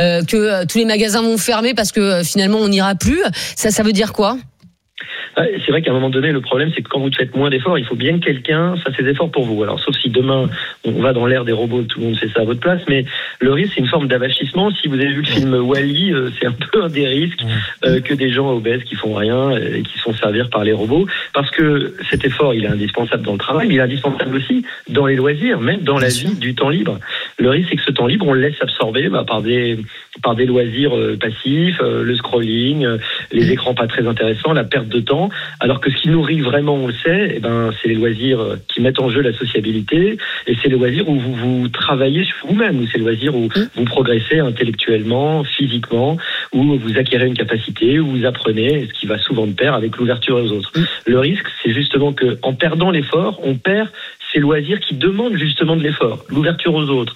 que tous les magasins vont fermer parce que finalement on n'ira plus. Ça veut dire quoi ? C'est vrai qu'à un moment donné, le problème, c'est que quand vous faites moins d'efforts, il faut bien que quelqu'un fasse ses efforts pour vous. Alors, sauf si demain, on va dans l'ère des robots, tout le monde fait ça à votre place, mais le risque, c'est une forme d'avachissement. Si vous avez vu le film Wall-E, c'est un peu un des risques que des gens obèses qui font rien et qui se font servir par les robots, parce que cet effort, il est indispensable dans le travail, mais il est indispensable aussi dans les loisirs, même dans la vie du temps libre. Le risque, c'est que ce temps libre, on le laisse absorber par des loisirs passifs, le scrolling, les écrans pas très intéressants, la perte de temps. Alors que ce qui nourrit vraiment, on le sait, c'est les loisirs qui mettent en jeu la sociabilité, et c'est les loisirs où vous travaillez sur vous-même, ou c'est les loisirs où vous progressez intellectuellement, physiquement, où vous acquérez une capacité, où vous apprenez, ce qui va souvent de pair avec l'ouverture aux autres. Le risque, c'est justement que en perdant l'effort, on perd ces loisirs qui demandent justement de l'effort. L'ouverture aux autres,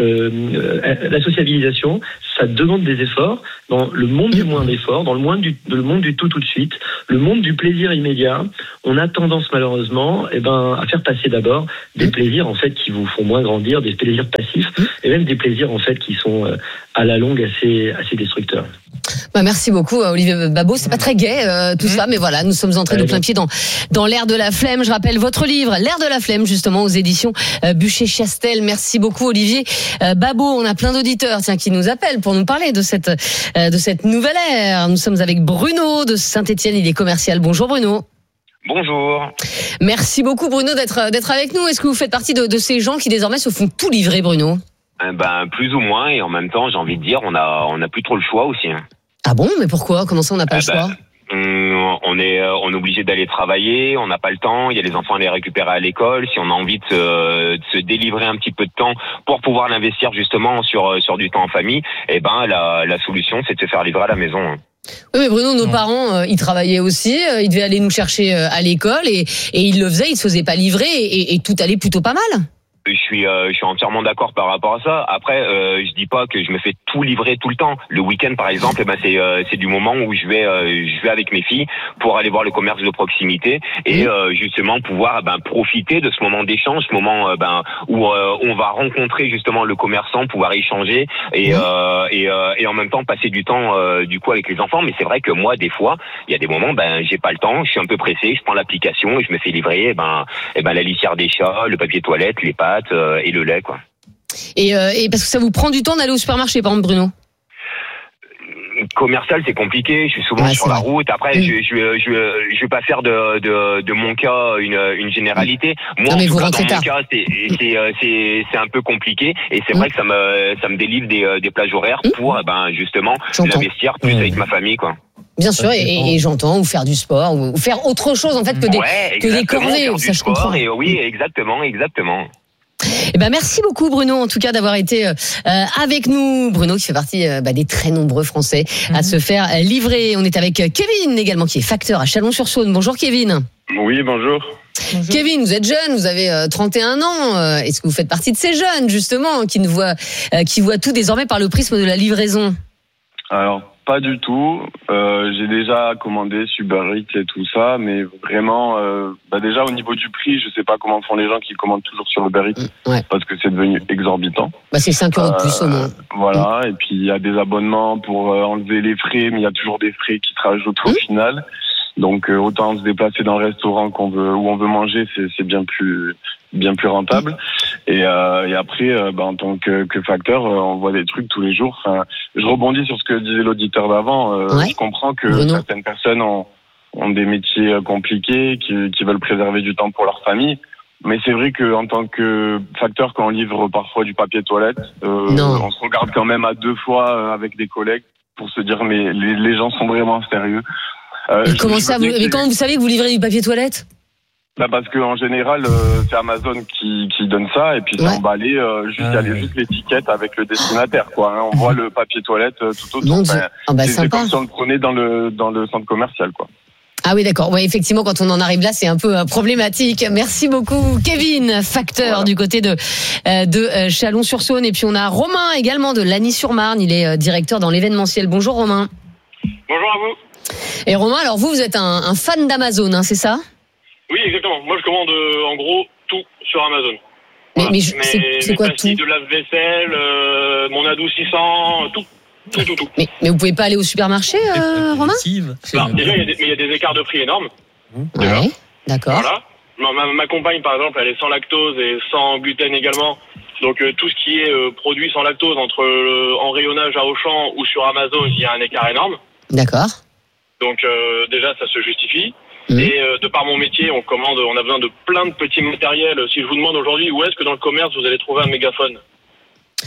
la sociabilisation, ça demande des efforts. Dans le monde du moins d'efforts, dans le monde du tout de suite, le monde du plaisir immédiat, on a tendance malheureusement à faire passer d'abord des plaisirs en fait qui vous font moins grandir, des plaisirs passifs, et même des plaisirs en fait qui sont à la longue assez destructeurs. Merci beaucoup Olivier Babot, c'est pas très gai tout ça, mais voilà, nous sommes entrés de plein pied dans l'ère de la flemme. Je rappelle votre livre, L'ère de la flemme, justement aux éditions Bucher-Chastel. Merci beaucoup Olivier Babot. On a plein d'auditeurs qui nous appellent pour nous parler de cette nouvelle ère. Nous sommes avec Bruno de Saint-Étienne, il est commercial. Bonjour Bruno. Bonjour. Merci beaucoup Bruno d'être avec nous. Est-ce que vous faites partie de ces gens qui désormais se font tout livrer, Bruno? Plus ou moins, et en même temps, j'ai envie de dire, on a plus trop le choix aussi. Ah bon, mais pourquoi? Comment ça on n'a pas le choix? On est obligé d'aller travailler, on n'a pas le temps, il y a les enfants à les récupérer à l'école. Si on a envie de se délivrer un petit peu de temps pour pouvoir l'investir justement sur du temps en famille, la solution c'est de se faire livrer à la maison. Oui, mais Bruno, nos parents, ils travaillaient aussi, ils devaient aller nous chercher à l'école et ils le faisaient, ils se faisaient pas livrer et tout allait plutôt pas mal. Je suis entièrement d'accord par rapport à ça. Après, je dis pas que je me fais tout livrer tout le temps. Le week-end, par exemple, c'est du moment où je vais avec mes filles pour aller voir le commerce de proximité et justement pouvoir profiter de ce moment d'échange, ce moment où on va rencontrer justement le commerçant, pouvoir échanger et en même temps passer du temps du coup avec les enfants. Mais c'est vrai que moi, des fois, il y a des moments, j'ai pas le temps, je suis un peu pressé, je prends l'application et je me fais livrer, la litière des chats, le papier toilette, les pâtes et le lait, quoi. Et parce que ça vous prend du temps d'aller au supermarché, par exemple, Bruno? Commercial, c'est compliqué. Je suis souvent sur la route. Après, je vais pas faire de mon cas une généralité. Moi, en tout cas, dans mon cas, c'est un peu compliqué. Et c'est vrai que ça me délivre des plages horaires pour justement l'investir plus avec ma famille, quoi. Bien sûr, et j'entends, ou faire du sport, ou faire autre chose en fait que des corvées. Ça, je comprends. Et oui, exactement. Merci beaucoup Bruno en tout cas d'avoir été avec nous. Bruno qui fait partie des très nombreux Français à se faire livrer. On est avec Kevin également qui est facteur à Chalon-sur-Saône. Bonjour Kevin. Oui, bonjour. Kevin, vous êtes jeune, vous avez 31 ans. Est-ce que vous faites partie de ces jeunes justement qui voient tout désormais par le prisme de la livraison? Alors pas du tout. J'ai déjà commandé Uber Eats et tout ça, mais vraiment, déjà au niveau du prix, je sais pas comment font les gens qui commandent toujours sur Uber Eats, parce que c'est devenu exorbitant. C'est 5 € de plus au moins. Voilà, et puis il y a des abonnements pour enlever les frais, mais il y a toujours des frais qui se rajoutent au final. Donc autant se déplacer dans le restaurant où on veut manger, c'est bien plus rentable. Et après, en tant que facteur, on voit des trucs tous les jours. Enfin, je rebondis sur ce que disait l'auditeur d'avant. Je comprends que certaines personnes ont des métiers compliqués, qui veulent préserver du temps pour leur famille. Mais c'est vrai que en tant que facteur, quand on livre parfois du papier toilette, on se regarde quand même à deux fois avec des collègues pour se dire mais les gens sont vraiment sérieux. Comment ça mais comment vous savez que vous livrez du papier toilette? Parce que en général, c'est Amazon qui donne ça et puis c'est emballé. Il y a juste l'étiquette avec le destinataire, quoi. Hein. On voit le papier toilette tout autour. C'est comme si on le prenait dans le centre commercial, quoi. Ah oui, d'accord. Ouais, effectivement, quand on en arrive là, c'est un peu problématique. Merci beaucoup, Kevin, facteur du côté de Chalon-sur-Saône. Et puis on a Romain également de Lagny-sur-Marne. Il est directeur dans l'événementiel. Bonjour Romain. Bonjour à vous. Et Romain, alors vous êtes un fan d'Amazon, hein, c'est ça? Oui, exactement. Moi, je commande en gros tout sur Amazon. Voilà. Mais c'est quoi tout? De lave-vaisselle, mon adoucissant, tout. Mais vous pouvez pas aller au supermarché, Romain? Déjà, il y a des écarts de prix énormes. Ouais, d'accord. Voilà. Ma compagne, par exemple, elle est sans lactose et sans gluten également. Donc tout ce qui est produit sans lactose en rayonnage à Auchan ou sur Amazon, il y a un écart énorme. D'accord. Donc déjà, ça se justifie. Et de par mon métier, on a besoin de plein de petits matériels. Si je vous demande aujourd'hui où est-ce que dans le commerce vous allez trouver un mégaphone,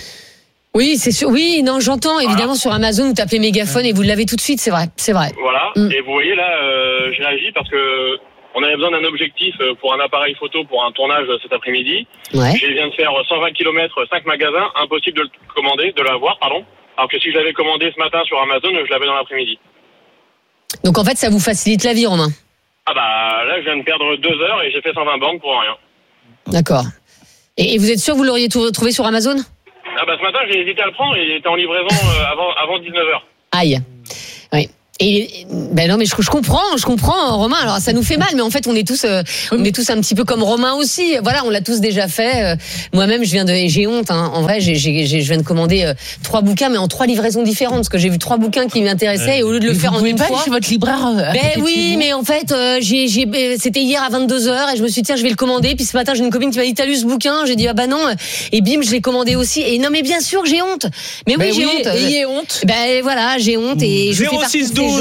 Oui, c'est sûr. Oui, non, j'entends. Évidemment, sur Amazon, vous tapez mégaphone et vous l'avez tout de suite. C'est vrai. Voilà. Et vous voyez là, j'ai réagi parce que on avait besoin d'un objectif pour un appareil photo pour un tournage cet après-midi. Ouais. Je viens de faire 120 km, 5 magasins, impossible de le commander, de l'avoir, pardon. Alors que si je l'avais commandé ce matin sur Amazon, je l'avais dans l'après-midi. Donc en fait, ça vous facilite la vie, Romain. Ah bah là, je viens de perdre 2 heures et j'ai fait 120 banques pour rien. D'accord. Et vous êtes sûr que vous l'auriez trouvé sur Amazon ? Ah bah ce matin, j'ai hésité à le prendre, il était en livraison avant 19h. Aïe. Oui. Et ben non, mais je comprends, Romain. Alors ça nous fait mal, mais en fait on est tous un petit peu comme Romain aussi. Voilà, on l'a tous déjà fait. Moi-même, j'ai honte. Hein. En vrai, je viens de commander 3 bouquins, mais en 3 livraisons différentes, parce que j'ai vu 3 bouquins qui m'intéressaient et au lieu de le faire en une fois. Chez votre libraire. Ben oui, mais en fait, c'était hier à 22h et je me suis dit tiens, je vais le commander. Puis ce matin, j'ai une copine qui m'a dit t'as lu ce bouquin ? J'ai dit ah bah non. Et bim, je l'ai commandé aussi. Et non, mais bien sûr que j'ai honte. Mais oui, j'ai honte. Ayez honte. Ben voilà, j'ai honte et je fais partie de ces gens.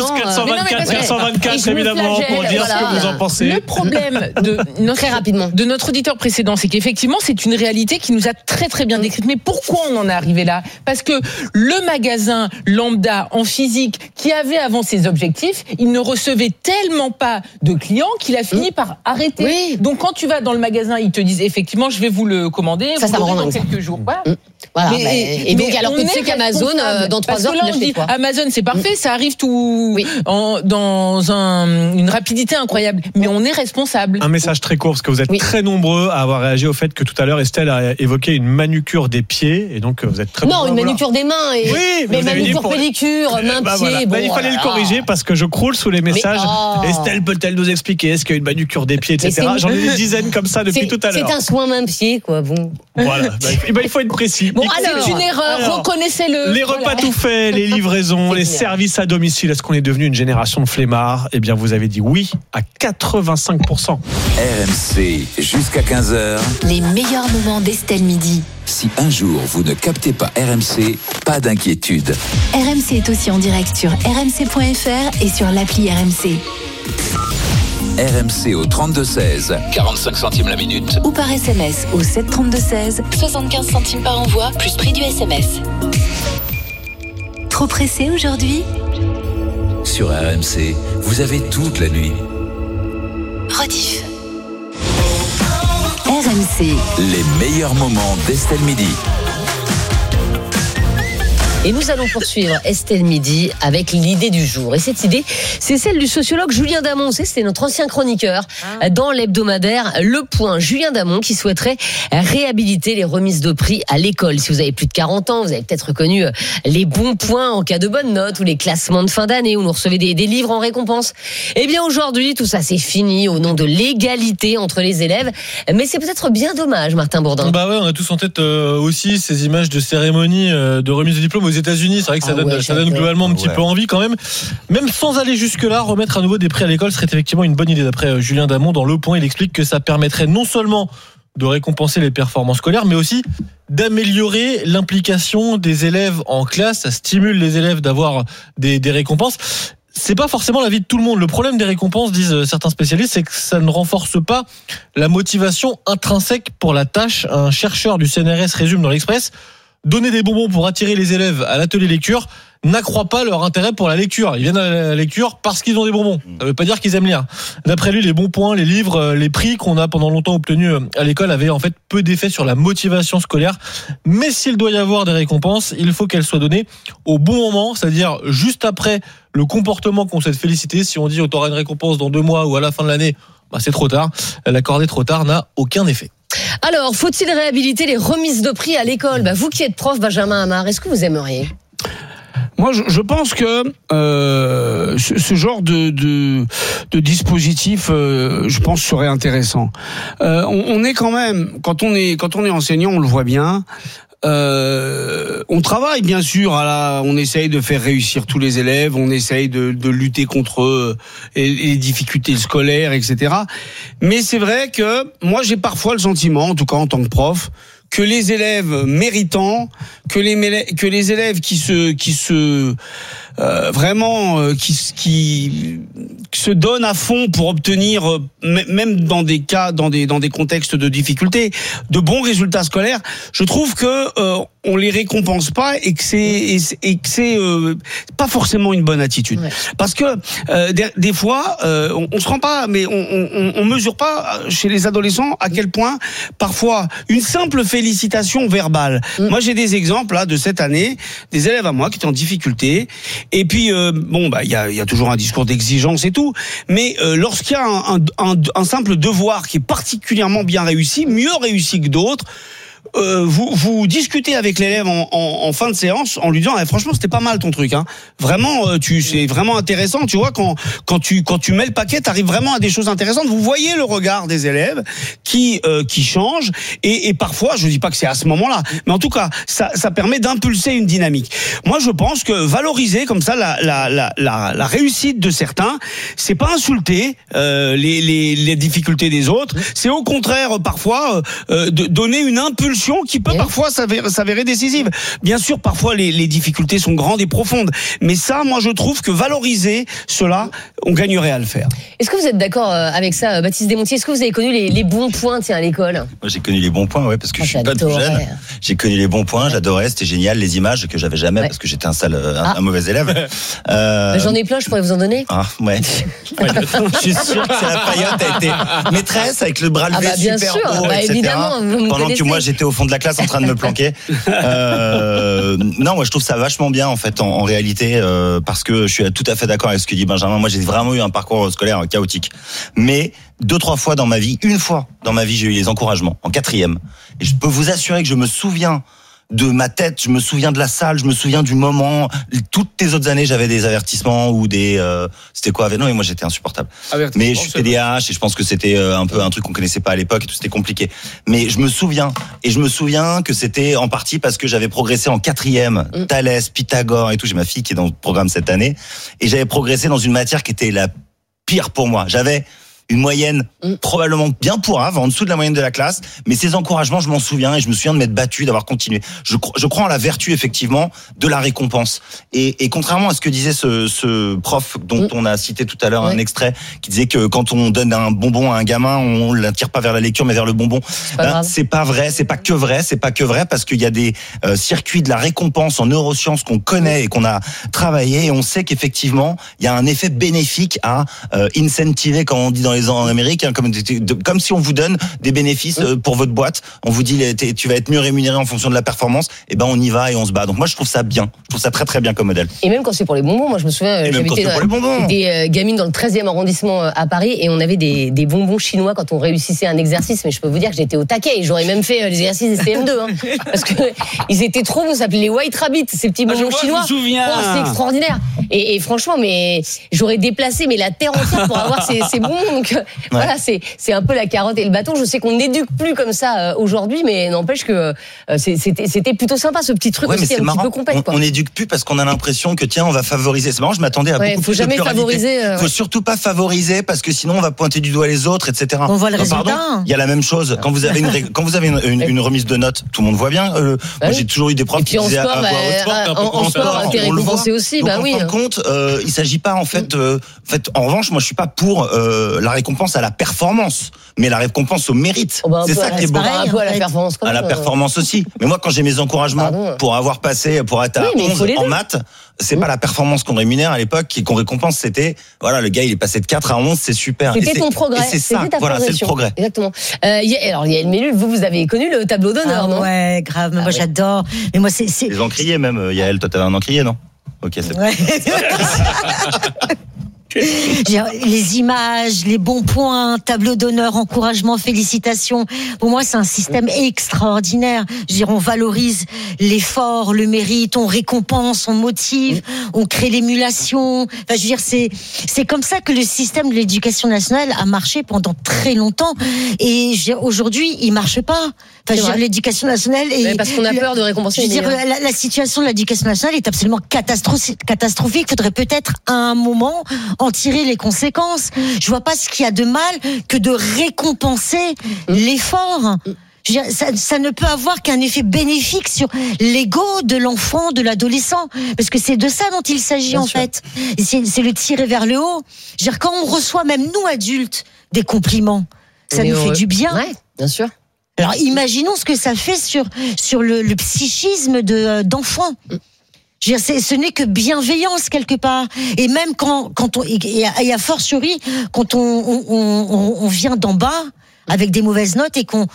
424, évidemment, pour dire ce que vous en pensez. Le problème très rapidement de notre auditeur précédent, c'est qu'effectivement, c'est une réalité qui nous a très très bien décrite. Mais pourquoi on en est arrivé là ? Parce que le magasin lambda en physique qui avait avant ses objectifs, il ne recevait tellement pas de clients qu'il a fini par arrêter. Oui. Donc quand tu vas dans le magasin, ils te disent effectivement, je vais vous le commander. Ça me rend dans quelques jours. Voilà. Et donc alors que tu sais qu'Amazon dans 3 heures, tu l'achètes quoi ? Amazon, c'est parfait, ça arrive tout. Oui. Dans une rapidité incroyable, mais on est responsable. Un message très court parce que vous êtes très nombreux à avoir réagi au fait que tout à l'heure Estelle a évoqué une manucure des pieds et donc vous êtes très non, une manucure des mains mais manucure pédicure, main pied. Voilà. Il fallait le corriger parce que je croule sous les messages. Estelle peut-elle nous expliquer est-ce qu'il y a une manucure des pieds, etc. J'en ai des dizaines comme ça depuis tout à l'heure. C'est un soin main pied quoi. Bon. Voilà. Il faut être précis. Bon, c'est une erreur. Reconnaissez-le. Les repas tout faits, les livraisons, les services à domicile. Est-ce qu'on est devenu une génération de flemmards ? Eh bien, vous avez dit oui à 85%. RMC, jusqu'à 15h. Les meilleurs moments d'Estelle Midi. Si un jour vous ne captez pas RMC, pas d'inquiétude. RMC est aussi en direct sur rmc.fr et sur l'appli RMC. RMC au 32-16, 45 centimes la minute. Ou par SMS au 732-16, 75 centimes par envoi, plus prix du SMS. Trop pressé aujourd'hui ? Sur RMC, vous avez toute la nuit. Rediff. RMC. Les meilleurs moments d'Estelle Midi. Et nous allons poursuivre Estelle Midi avec l'idée du jour. Et cette idée, c'est celle du sociologue Julien Damon. C'est notre ancien chroniqueur dans l'hebdomadaire Le Point. Julien Damon qui souhaiterait réhabiliter les remises de prix à l'école. Si vous avez plus de 40 ans, vous avez peut-être reconnu les bons points en cas de bonne note ou les classements de fin d'année où nous recevez des livres en récompense. Eh bien aujourd'hui, tout ça c'est fini au nom de l'égalité entre les élèves. Mais c'est peut-être bien dommage, Martin Bourdin. Bah ouais, on a tous en tête aussi ces images de cérémonies de remise de diplôme aux États-Unis. C'est vrai que ça donne globalement un petit peu envie quand même. Même sans aller jusque-là, remettre à nouveau des prix à l'école serait effectivement une bonne idée. D'après Julien Damon, dans Le Point, il explique que ça permettrait non seulement de récompenser les performances scolaires, mais aussi d'améliorer l'implication des élèves en classe. Ça stimule les élèves d'avoir des récompenses. C'est pas forcément l'avis de tout le monde. Le problème des récompenses, disent certains spécialistes, c'est que ça ne renforce pas la motivation intrinsèque pour la tâche. Un chercheur du CNRS résume dans l'Express: donner des bonbons pour attirer les élèves à l'atelier lecture n'accroît pas leur intérêt pour la lecture. Ils viennent à la lecture parce qu'ils ont des bonbons. Ça veut pas dire qu'ils aiment lire. D'après lui, les bons points, les livres, les prix qu'on a pendant longtemps obtenus à l'école avaient en fait peu d'effet sur la motivation scolaire. Mais s'il doit y avoir des récompenses, il faut qu'elles soient données au bon moment, c'est-à-dire juste après le comportement qu'on souhaite féliciter. Si on dit on aura une récompense dans 2 mois ou à la fin de l'année, c'est trop tard. L'accorder trop tard n'a aucun effet. Alors, faut-il réhabiliter les remises de prix à l'école ? Vous qui êtes prof, Benjamin Hamar, est-ce que vous aimeriez ? Moi, je pense que ce genre de dispositif, je pense, serait intéressant. On est quand même, quand on est enseignant, on le voit bien. On travaille bien sûr on essaye de faire réussir tous les élèves, on essaye de lutter contre les difficultés scolaires, etc. Mais c'est vrai que moi j'ai parfois le sentiment, en tout cas en tant que prof, que les élèves méritants, que les élèves qui se vraiment qui se donne à fond pour obtenir, même dans des cas, dans des contextes de difficulté, de bons résultats scolaires, je trouve que on les récompense pas et que c'est pas forcément une bonne attitude. Ouais. Parce que des fois, on se rend pas, mais on mesure pas chez les adolescents à quel point parfois une simple félicitation verbale. Moi, j'ai des exemples là de cette année, des élèves à moi qui étaient en difficulté. Et puis il y a toujours un discours d'exigence et tout, mais lorsqu'il y a un simple devoir qui est particulièrement bien réussi, mieux réussi que d'autres, vous discutez avec l'élève en fin de séance en lui disant franchement c'était pas mal ton truc, hein. Vraiment c'est vraiment intéressant, tu vois, quand tu mets le paquet, t'arrives vraiment à des choses intéressantes. Vous voyez le regard des élèves qui change et parfois, je dis pas que c'est à ce moment-là, mais en tout cas ça permet d'impulser une dynamique. Moi je pense que valoriser comme ça la réussite de certains, c'est pas insulter les difficultés des autres, c'est au contraire parfois de donner une impulsion qui peut parfois s'avérer décisive. Bien sûr, parfois les difficultés sont grandes et profondes, mais ça, moi je trouve que valoriser cela, on gagnerait à le faire. Est-ce que vous êtes d'accord avec ça, Baptiste Desmontiers? Est-ce que vous avez connu les bons points à l'école? Moi j'ai connu les bons points, ouais, parce que je suis pas tout jeune. J'ai connu les bons points, j'adorais, c'était génial, les images que j'avais jamais parce que j'étais un mauvais élève. J'en ai plein, je pourrais vous en donner. Ah ouais. Je suis sûr que c'est la période a été maîtresse avec le bras levé bien super sûr, haut, etc. Évidemment, pendant que moi j'étais au fond de la classe en train de me planquer. Non, moi je trouve ça vachement bien en fait en réalité parce que je suis tout à fait d'accord avec ce que dit Benjamin. Moi j'ai vraiment eu un parcours scolaire chaotique, mais 2-3 fois dans ma vie, une fois dans ma vie j'ai eu les encouragements en 4e et je peux vous assurer que je me souviens de ma tête, je me souviens de la salle, je me souviens du moment. Toutes les autres années, j'avais des avertissements ou des c'était quoi? Non, mais moi j'étais insupportable. Mais je suis TDAH et je pense que c'était un peu un truc qu'on connaissait pas à l'époque et tout, c'était compliqué. Mais je me souviens que c'était en partie parce que j'avais progressé en 4e, Thalès, Pythagore et tout. J'ai ma fille qui est dans le programme cette année et j'avais progressé dans une matière qui était la pire pour moi. J'avais une moyenne probablement bien pourrave, en dessous de la moyenne de la classe, mais ces encouragements, je m'en souviens et je me souviens de m'être battu, d'avoir continué. Je crois en la vertu effectivement de la récompense. Et contrairement à ce que disait ce prof dont on a cité tout à l'heure un extrait, qui disait que quand on donne un bonbon à un gamin, on l'attire pas vers la lecture mais vers le bonbon. C'est pas vrai, c'est pas que vrai parce qu'il y a des circuits de la récompense en neurosciences qu'on connaît et qu'on a travaillé et on sait qu'effectivement il y a un effet bénéfique à incentiver, comme on dit en Amérique, hein, comme si on vous donne des bénéfices pour votre boîte. On vous dit tu vas être mieux rémunéré en fonction de la performance. Et ben on y va et on se bat. Donc moi je trouve ça bien. Je trouve ça très très bien comme modèle. Et même quand c'est pour les bonbons, moi je me souviens, j'habitais des gamines dans le 13e arrondissement à Paris et on avait des bonbons chinois quand on réussissait un exercice. Mais je peux vous dire que j'étais au taquet et j'aurais même fait les exercices des CM2 hein, parce que ils étaient trop bons. Ça s'appelait les White Rabbit, ces petits bonbons chinois. Je me souviens. C'est extraordinaire. Et franchement, mais j'aurais déplacé la terre entière pour avoir ces bonbons. Donc voilà, c'est un peu la carotte et le bâton. Je sais qu'on n'éduque plus comme ça aujourd'hui, mais n'empêche que c'était plutôt sympa ce petit truc aussi un petit peu complet. On n'éduque plus parce qu'on a l'impression que tiens on va favoriser. C'est marrant, je m'attendais à beaucoup plus de pluralité. Faut surtout pas favoriser parce que sinon on va pointer du doigt les autres, etc. On voit le résultat. Pardon, il y a la même chose quand vous avez une remise de notes, tout le fait bien. Moi j'ai toujours eu des profs qui disaient en sport t'es récompensé aussi. Donc en fin de compte, il s'agit pas en fait. En revanche, moi je suis pas pour la récompense à la performance, mais la récompense au mérite. C'est ça qui est beau. Un peu à la performance. À la performance aussi. Mais moi, quand j'ai mes encouragements pour avoir passé, pour être à 11 en maths, c'est pas la performance qu'on rémunère à l'époque, qu'on récompense, c'était, voilà, le gars, il est passé de 4 à 11, c'est super. C'était ton progrès. Et c'est ça, voilà, c'est le progrès. Exactement. Alors, Yael Mellul, vous avez connu le tableau d'honneur, non? Ouais, grave. Moi, j'adore. Mais moi, c'est. Les encriers même, Yael, toi, t'avais un encrier, non? Ok, c'est bon. Les images, les bons points, tableau d'honneur, encouragement, félicitations. Pour moi, c'est un système extraordinaire. Je veux dire, on valorise l'effort, le mérite, on récompense, on motive, on crée l'émulation. Enfin, je veux dire, c'est comme ça que le système de l'éducation nationale a marché pendant très longtemps. Et aujourd'hui, il marche pas. Enfin, je veux dire, l'éducation nationale parce qu'on a peur de récompenser. Je veux dire, la situation de l'éducation nationale est absolument catastrophique. Il faudrait peut-être à un moment en tirer les conséquences. Je vois pas ce qu'il y a de mal que de récompenser l'effort. Je veux dire, ça ne peut avoir qu'un effet bénéfique sur l'ego de l'enfant, de l'adolescent, parce que c'est de ça dont il s'agit Bien en sûr. Fait. C'est le tirer vers le haut. Je veux dire, quand on reçoit, même nous adultes, des compliments, ça nous fait du bien. Ouais, bien sûr. Alors imaginons ce que ça fait sur le psychisme d'enfant. Je veux dire, ce n'est que bienveillance quelque part. Et même quand on et a fortiori quand on vient d'en bas avec des mauvaises notes et qu'on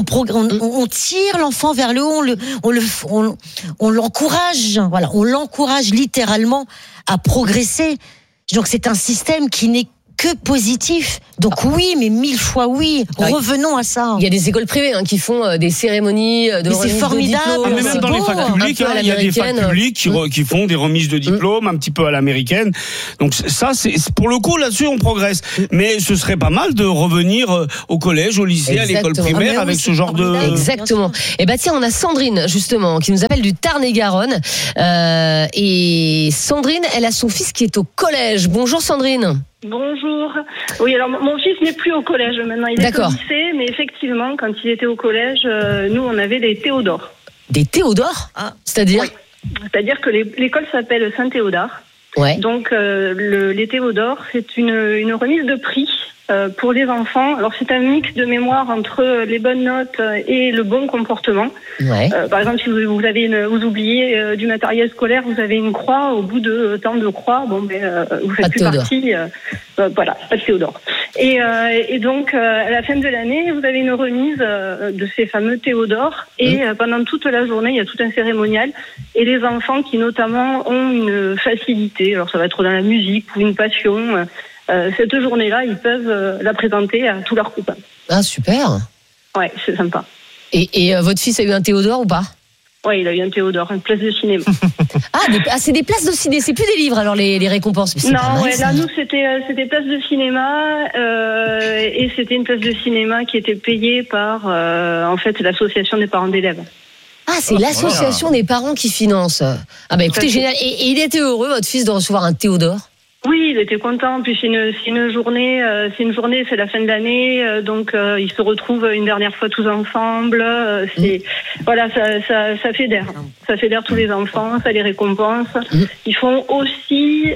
tire l'enfant vers le haut, on l'encourage. Voilà, on l'encourage littéralement à progresser. Donc c'est un système qui n'est que positif. Donc oui, mais 1000 fois oui. Revenons à ça. Il y a des écoles privées qui font des cérémonies de mais c'est formidable. Mais même dans les facs publiques, il y a des facs publics qui font des remises de diplômes un petit peu à l'américaine. Donc ça, c'est pour le coup là-dessus on progresse. Mais ce serait pas mal de revenir au collège, au lycée, à l'école primaire avec ce genre de. Exactement. Et tiens, on a Sandrine justement qui nous appelle du Tarn-et-Garonne. Et Sandrine, elle a son fils qui est au collège. Bonjour Sandrine. Bonjour. Oui, alors mon fils n'est plus au collège maintenant, il est au lycée, mais effectivement, quand il était au collège, nous on avait des Théodore. Des Théodore ? C'est-à-dire ? Oui. C'est-à-dire que l'école s'appelle Saint-Théodore. Ouais. Donc les Théodore, c'est une remise de prix pour les enfants. Alors c'est un mix de mémoire entre les bonnes notes et le bon comportement. Ouais. Par exemple, si vous oubliez du matériel scolaire, vous avez une croix. Au bout de temps de croix, vous faites plus partie. Voilà, pas de Théodore. Et donc à la fin de l'année, vous avez une remise de ces fameux Théodore. Et pendant toute la journée, il y a tout un cérémonial. Et les enfants qui notamment ont une facilité, alors ça va être dans la musique ou une passion. Cette journée-là, ils peuvent la présenter à tous leurs copains. Ah, super. Ouais, c'est sympa. Et votre fils a eu un Théodore ou pas ? Oui, il a eu un Théodore, une place de cinéma. C'est des places de cinéma, c'est plus des livres alors les récompenses. Non, là nous c'était place de cinéma et c'était une place de cinéma qui était payée par en fait l'association des parents d'élèves. Ah, c'est l'association des parents qui finance. Ah écoutez, génial. Et il était heureux votre fils de recevoir un Théodore ? Oui, il était content. Puis c'est une journée, c'est la fin de l'année, donc ils se retrouvent une dernière fois tous ensemble. Voilà, ça fédère. Ça fédère tous les enfants, ça les récompense. Ils font aussi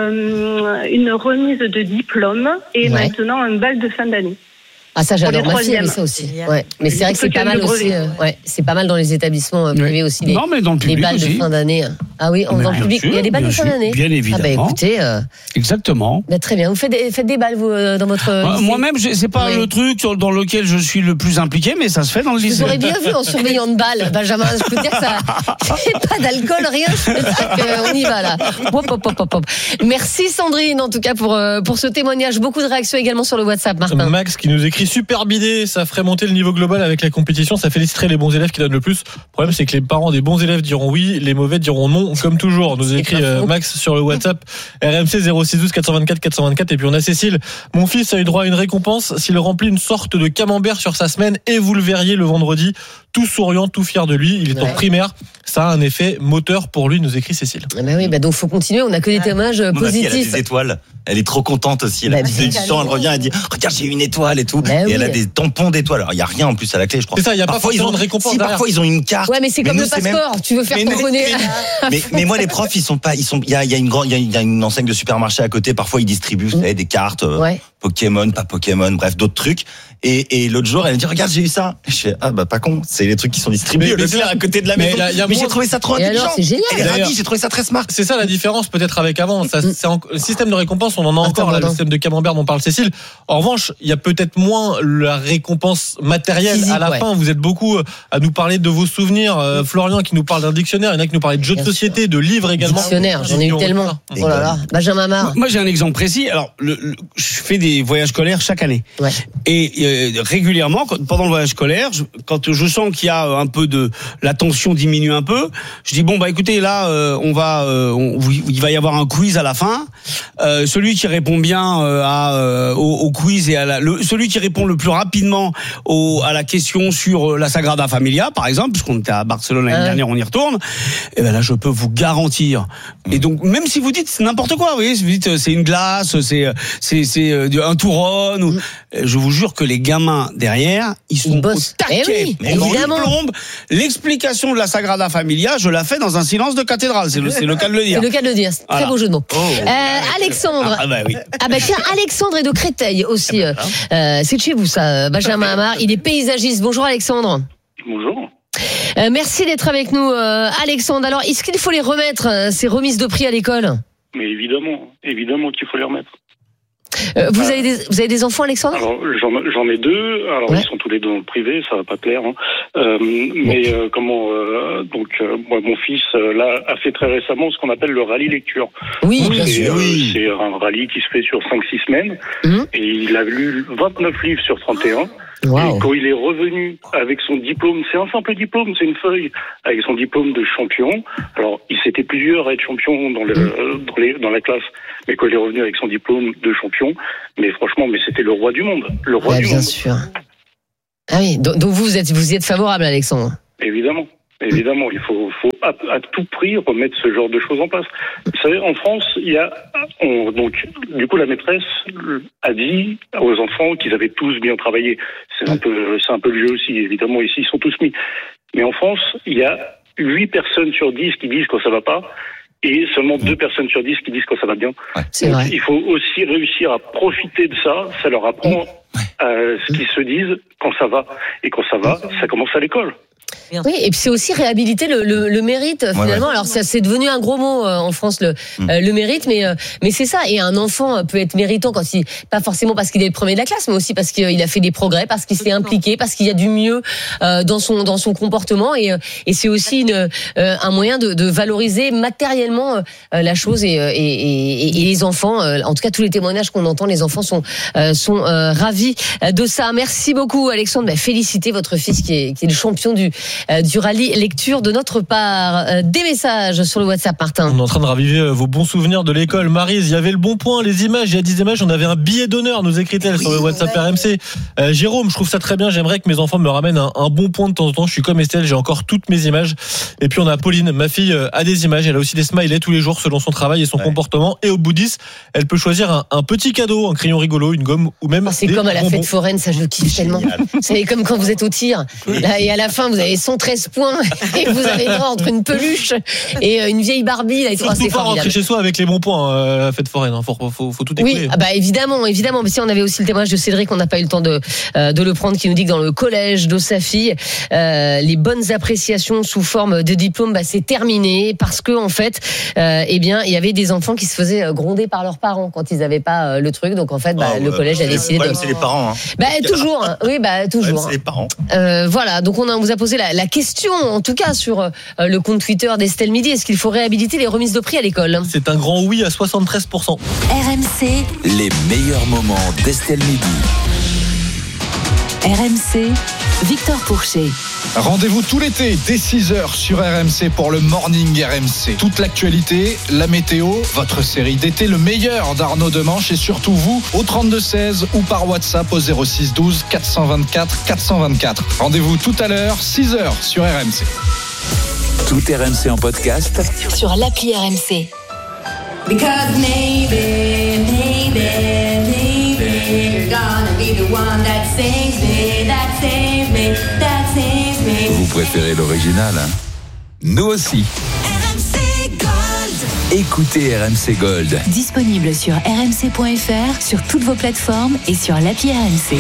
une remise de diplôme et maintenant un bal de fin d'année. Ah ça j'adore, ma fille avait ça aussi. Ouais. Mais c'est vrai que c'est pas mal aussi. C'est pas mal dans les établissements privés aussi. Non, mais dans le public les balles aussi. de fin d'année. Ah oui, dans le public, il y a des balles de fin d'année. Bien évidemment. Écoutez. Exactement. Très bien. Vous faites des balles vous dans votre. Moi-même, c'est pas le truc dans lequel je suis le plus impliqué, mais ça se fait dans le lycée. Vous aurez bien vu en surveillant de balles, Benjamin. Je peux dire que ça, pas d'alcool, rien. On y va là. Hop. Merci Sandrine en tout cas pour ce témoignage. Beaucoup de réactions également sur le WhatsApp, Martin. Max qui nous écrit super bidé, ça ferait monter le niveau global avec la compétition, ça féliciterait les bons élèves qui donnent le plus. Le problème c'est que les parents des bons élèves diront oui, les mauvais diront non, comme toujours. Nous écrit Max sur le WhatsApp RMC 0612 424 424. Et puis on a Cécile, mon fils a eu droit à une récompense s'il remplit une sorte de camembert sur sa semaine et vous le verriez le vendredi, tout souriant, tout fier de lui. Il est en primaire, ça a un effet moteur pour lui, nous écrit Cécile. Donc faut continuer, on a que des témoignages positifs. Elle a des étoiles, elle est trop contente aussi. Elle revient, elle dit regarde j'ai une étoile et tout. Et elle a des tampons d'étoiles. Alors il y a rien en plus à la clé, je crois. C'est ça, il y a pas forcément de récompense. Parfois ils ont une carte. Ouais, mais c'est comme le passeport. Tu veux faire tamponner. Mais moi les profs il y a une enseigne de supermarché à côté. Parfois ils distribuent des cartes Pokémon, pas Pokémon, bref d'autres trucs. Et l'autre jour elle me dit regarde j'ai eu ça. Je fais pas con, c'est les trucs qui sont distribués à côté de la maison. Mais j'ai trouvé ça trop intelligent. C'est génial. Elle est ravie, j'ai trouvé ça très smart. C'est ça la différence peut-être avec avant. Le système de récompense on en a encore là, le système de camembert dont parle Cécile. En revanche il y a peut-être moins la récompense matérielle à la fin. Vous êtes beaucoup à nous parler de vos souvenirs. Florian qui nous parle d'un dictionnaire, il y en a qui nous parlaient de jeux de société, de livres également. Dictionnaire, j'en ai eu tellement. Oh là là, Benjamin Marre. Moi j'ai un exemple précis. Alors je fais des voyages scolaires chaque année. Et régulièrement pendant le voyage scolaire, quand je sens qu'il y a un peu la tension diminue un peu, je dis écoutez là il va y avoir un quiz à la fin. Celui celui qui répond bien au quiz et celui qui répond le plus rapidement à la question sur la Sagrada Familia, par exemple, puisqu'on était à Barcelone l'année dernière, on y retourne. Et ben là, je peux vous garantir. Et donc, même si vous dites c'est n'importe quoi, vous voyez, si vous dites c'est une glace, c'est un touron, je vous jure que les gamins derrière, ils sont au taquet. Évidemment. L'explication de la Sagrada Familia, je la fais dans un silence de cathédrale. C'est le cas de le dire. C'est le cas de le dire. Très beau jeu de mots. Alexandre. Oui. Tiens, Alexandre est de Créteil aussi. C'est de chez vous ça, Benjamin Amar. Il est paysagiste. Bonjour Alexandre. Bonjour. Merci d'être avec nous, Alexandre. Alors, est-ce qu'il faut les remettre, ces remises de prix à l'école ? Mais évidemment qu'il faut les remettre. Vous avez des enfants, Alexandre ? Alors j'en ai deux. Alors ils sont tous les deux dans le privé, ça va pas plaire. Hein. Moi, mon fils là a fait très récemment ce qu'on appelle le rallye lecture. Oui, bien sûr. C'est un rallye qui se fait sur 5-6 semaines et il a lu 29 livres sur 31. Wow. Et quand il est revenu avec son diplôme, c'est un simple diplôme, c'est une feuille, avec son diplôme de champion. Alors, il s'était plusieurs à être champion dans la classe, mais quand il est revenu avec son diplôme de champion, mais franchement, c'était le roi du monde. Le roi du monde. Bien sûr. Ah oui, donc vous y êtes favorable, Alexandre ? Évidemment. Évidemment, il faut à tout prix remettre ce genre de choses en place. Vous savez, en France, du coup, la maîtresse a dit aux enfants qu'ils avaient tous bien travaillé. C'est un peu le jeu aussi, évidemment, ici, ils sont tous mis. Mais en France, il y a 8 personnes sur 10 qui disent quand ça va pas, et seulement 2 personnes sur 10 qui disent quand ça va bien. C'est vrai. Il faut aussi réussir à profiter de ça leur apprend ce qu'ils se disent quand ça va. Et quand ça va, ça commence à l'école. Oui, et puis c'est aussi réhabiliter le mérite finalement. Alors ça c'est devenu un gros mot en France le mérite, mais c'est ça. Et un enfant peut être méritant pas forcément parce qu'il est le premier de la classe, mais aussi parce qu'il a fait des progrès, parce qu'il s'est impliqué, parce qu'il y a du mieux dans son comportement. Et c'est aussi un moyen de valoriser matériellement la chose. Et les enfants, en tout cas tous les témoignages qu'on entend, les enfants sont ravis de ça. Merci beaucoup Alexandre. Félicitez votre fils qui est le champion du rallye lecture de notre part. Des messages sur le WhatsApp, Martin. On est en train de raviver vos bons souvenirs de l'école. Maryse, il y avait le bon point, les images, il y a 10 images, on avait un billet d'honneur, nous écrit-elle sur le WhatsApp RMC. Jérôme, je trouve ça très bien, j'aimerais que mes enfants me ramènent un bon point de temps en temps. Je suis comme Estelle, j'ai encore toutes mes images. Et puis on a Pauline, ma fille a des images, elle a aussi des smileys tous les jours selon son travail et son comportement. Et au bout 10, elle peut choisir un petit cadeau, un crayon rigolo, une gomme ou même c'est comme à la fête foraine, ça je kiffe tellement. C'est comme quand vous êtes au tir et à la fin vous avez 113 points et vous avez droit entre une peluche et une vieille Barbie. Il faut pas rentrer chez soi avec les bons points à la fête foraine. Faut tout écouler. Oui, évidemment. Mais si on avait aussi le témoignage de Cédric, on n'a pas eu le temps de le prendre, qui nous dit que dans le collège de sa fille, les bonnes appréciations sous forme de diplôme, c'est terminé parce que en fait, il y avait des enfants qui se faisaient gronder par leurs parents quand ils n'avaient pas le truc. Donc en fait, le collège a décidé de. C'est les parents. Toujours. Oui, toujours. C'est les parents. Voilà. Donc on vous a posé la question, en tout cas sur le compte Twitter d'Estelle Midi. Est-ce qu'il faut réhabiliter les remises de prix à l'école ? C'est un grand oui à 73%. RMC. Les meilleurs moments d'Estelle Midi. RMC, Victor Pourchet. Rendez-vous tout l'été dès 6h sur RMC pour le Morning RMC. Toute l'actualité, la météo, votre série d'été, le meilleur d'Arnaud Demanche et surtout vous au 32-16 ou par WhatsApp au 06 12 424 424. Rendez-vous tout à l'heure, 6h sur RMC. Tout RMC en podcast sur l'appli RMC. Because maybe you're gonna be the one that saves me, that saves me, that saves me. Vous préférez l'original, hein ? Nous aussi. RMC Gold. Écoutez RMC Gold. Disponible sur rmc.fr, sur toutes vos plateformes et sur l'appli RMC.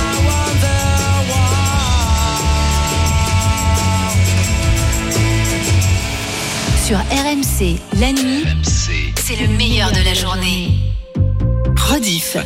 Sur RMC, la nuit, c'est le meilleur de la journée. Rediff.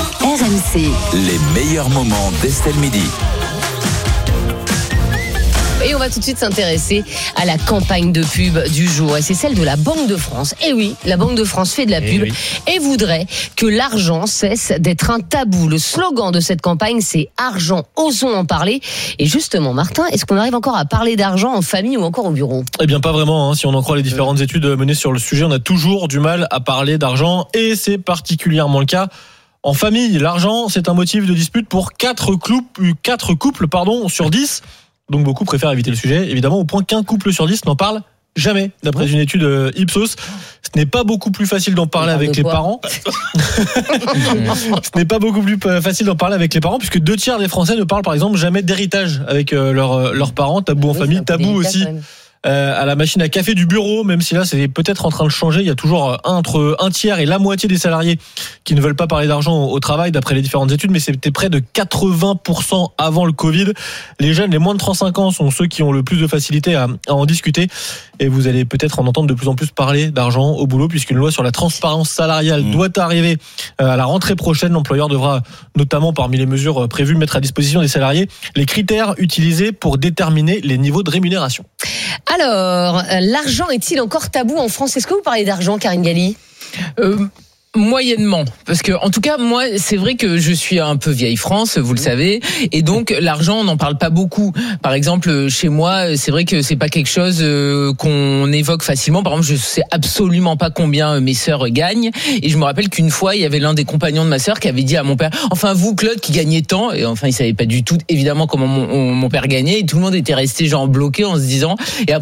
RMC. Les meilleurs moments d'Estelle Midi. Et on va tout de suite s'intéresser à la campagne de pub du jour. Et c'est celle de la Banque de France. Et oui, la Banque de France fait de la pub et voudrait que l'argent cesse d'être un tabou. Le slogan de cette campagne, c'est « Argent, osons en parler ». Et justement, Martin, est-ce qu'on arrive encore à parler d'argent en famille ou encore au bureau ? Eh bien, pas vraiment. Si on en croit les différentes études menées sur le sujet, on a toujours du mal à parler d'argent. Et c'est particulièrement le cas en famille. L'argent, c'est un motif de dispute pour 4 couples sur 10. Donc beaucoup préfèrent éviter le sujet, évidemment, au point qu'un couple sur 10 n'en parle jamais, d'après une étude Ipsos. Ce n'est pas beaucoup plus facile d'en parler avec les parents. Ce n'est pas beaucoup plus facile d'en parler avec les parents, puisque 2/3 des Français ne parlent par exemple jamais d'héritage avec leurs parents. Tabou en famille, tabou aussi à la machine à café du bureau, même si là c'est peut-être en train de changer. Il y a toujours entre un tiers et la moitié des salariés qui ne veulent pas parler d'argent au travail, d'après les différentes études, mais c'était près de 80% avant le Covid. Les jeunes, les moins de 35 ans, sont ceux qui ont le plus de facilité à en discuter. Et vous allez peut-être en entendre de plus en plus parler d'argent au boulot, puisqu'une loi sur la transparence salariale doit arriver à la rentrée prochaine. L'employeur devra notamment, parmi les mesures prévues, mettre à disposition des salariés les critères utilisés pour déterminer les niveaux de rémunération. Alors, l'argent est-il encore tabou en France ? Est-ce que vous parlez d'argent, Karine Galli ? Moyennement, parce que en tout cas moi c'est vrai que je suis un peu vieille France, vous le savez, et donc l'argent on n'en parle pas beaucoup. Par exemple chez moi c'est vrai que c'est pas quelque chose qu'on évoque facilement. Par exemple je sais absolument pas combien mes sœurs gagnent, et je me rappelle qu'une fois il y avait l'un des compagnons de ma sœur qui avait dit à mon père, enfin vous Claude qui gagnez tant, et enfin il savait pas du tout évidemment comment mon père gagnait, et tout le monde était resté genre bloqué en se disant, et après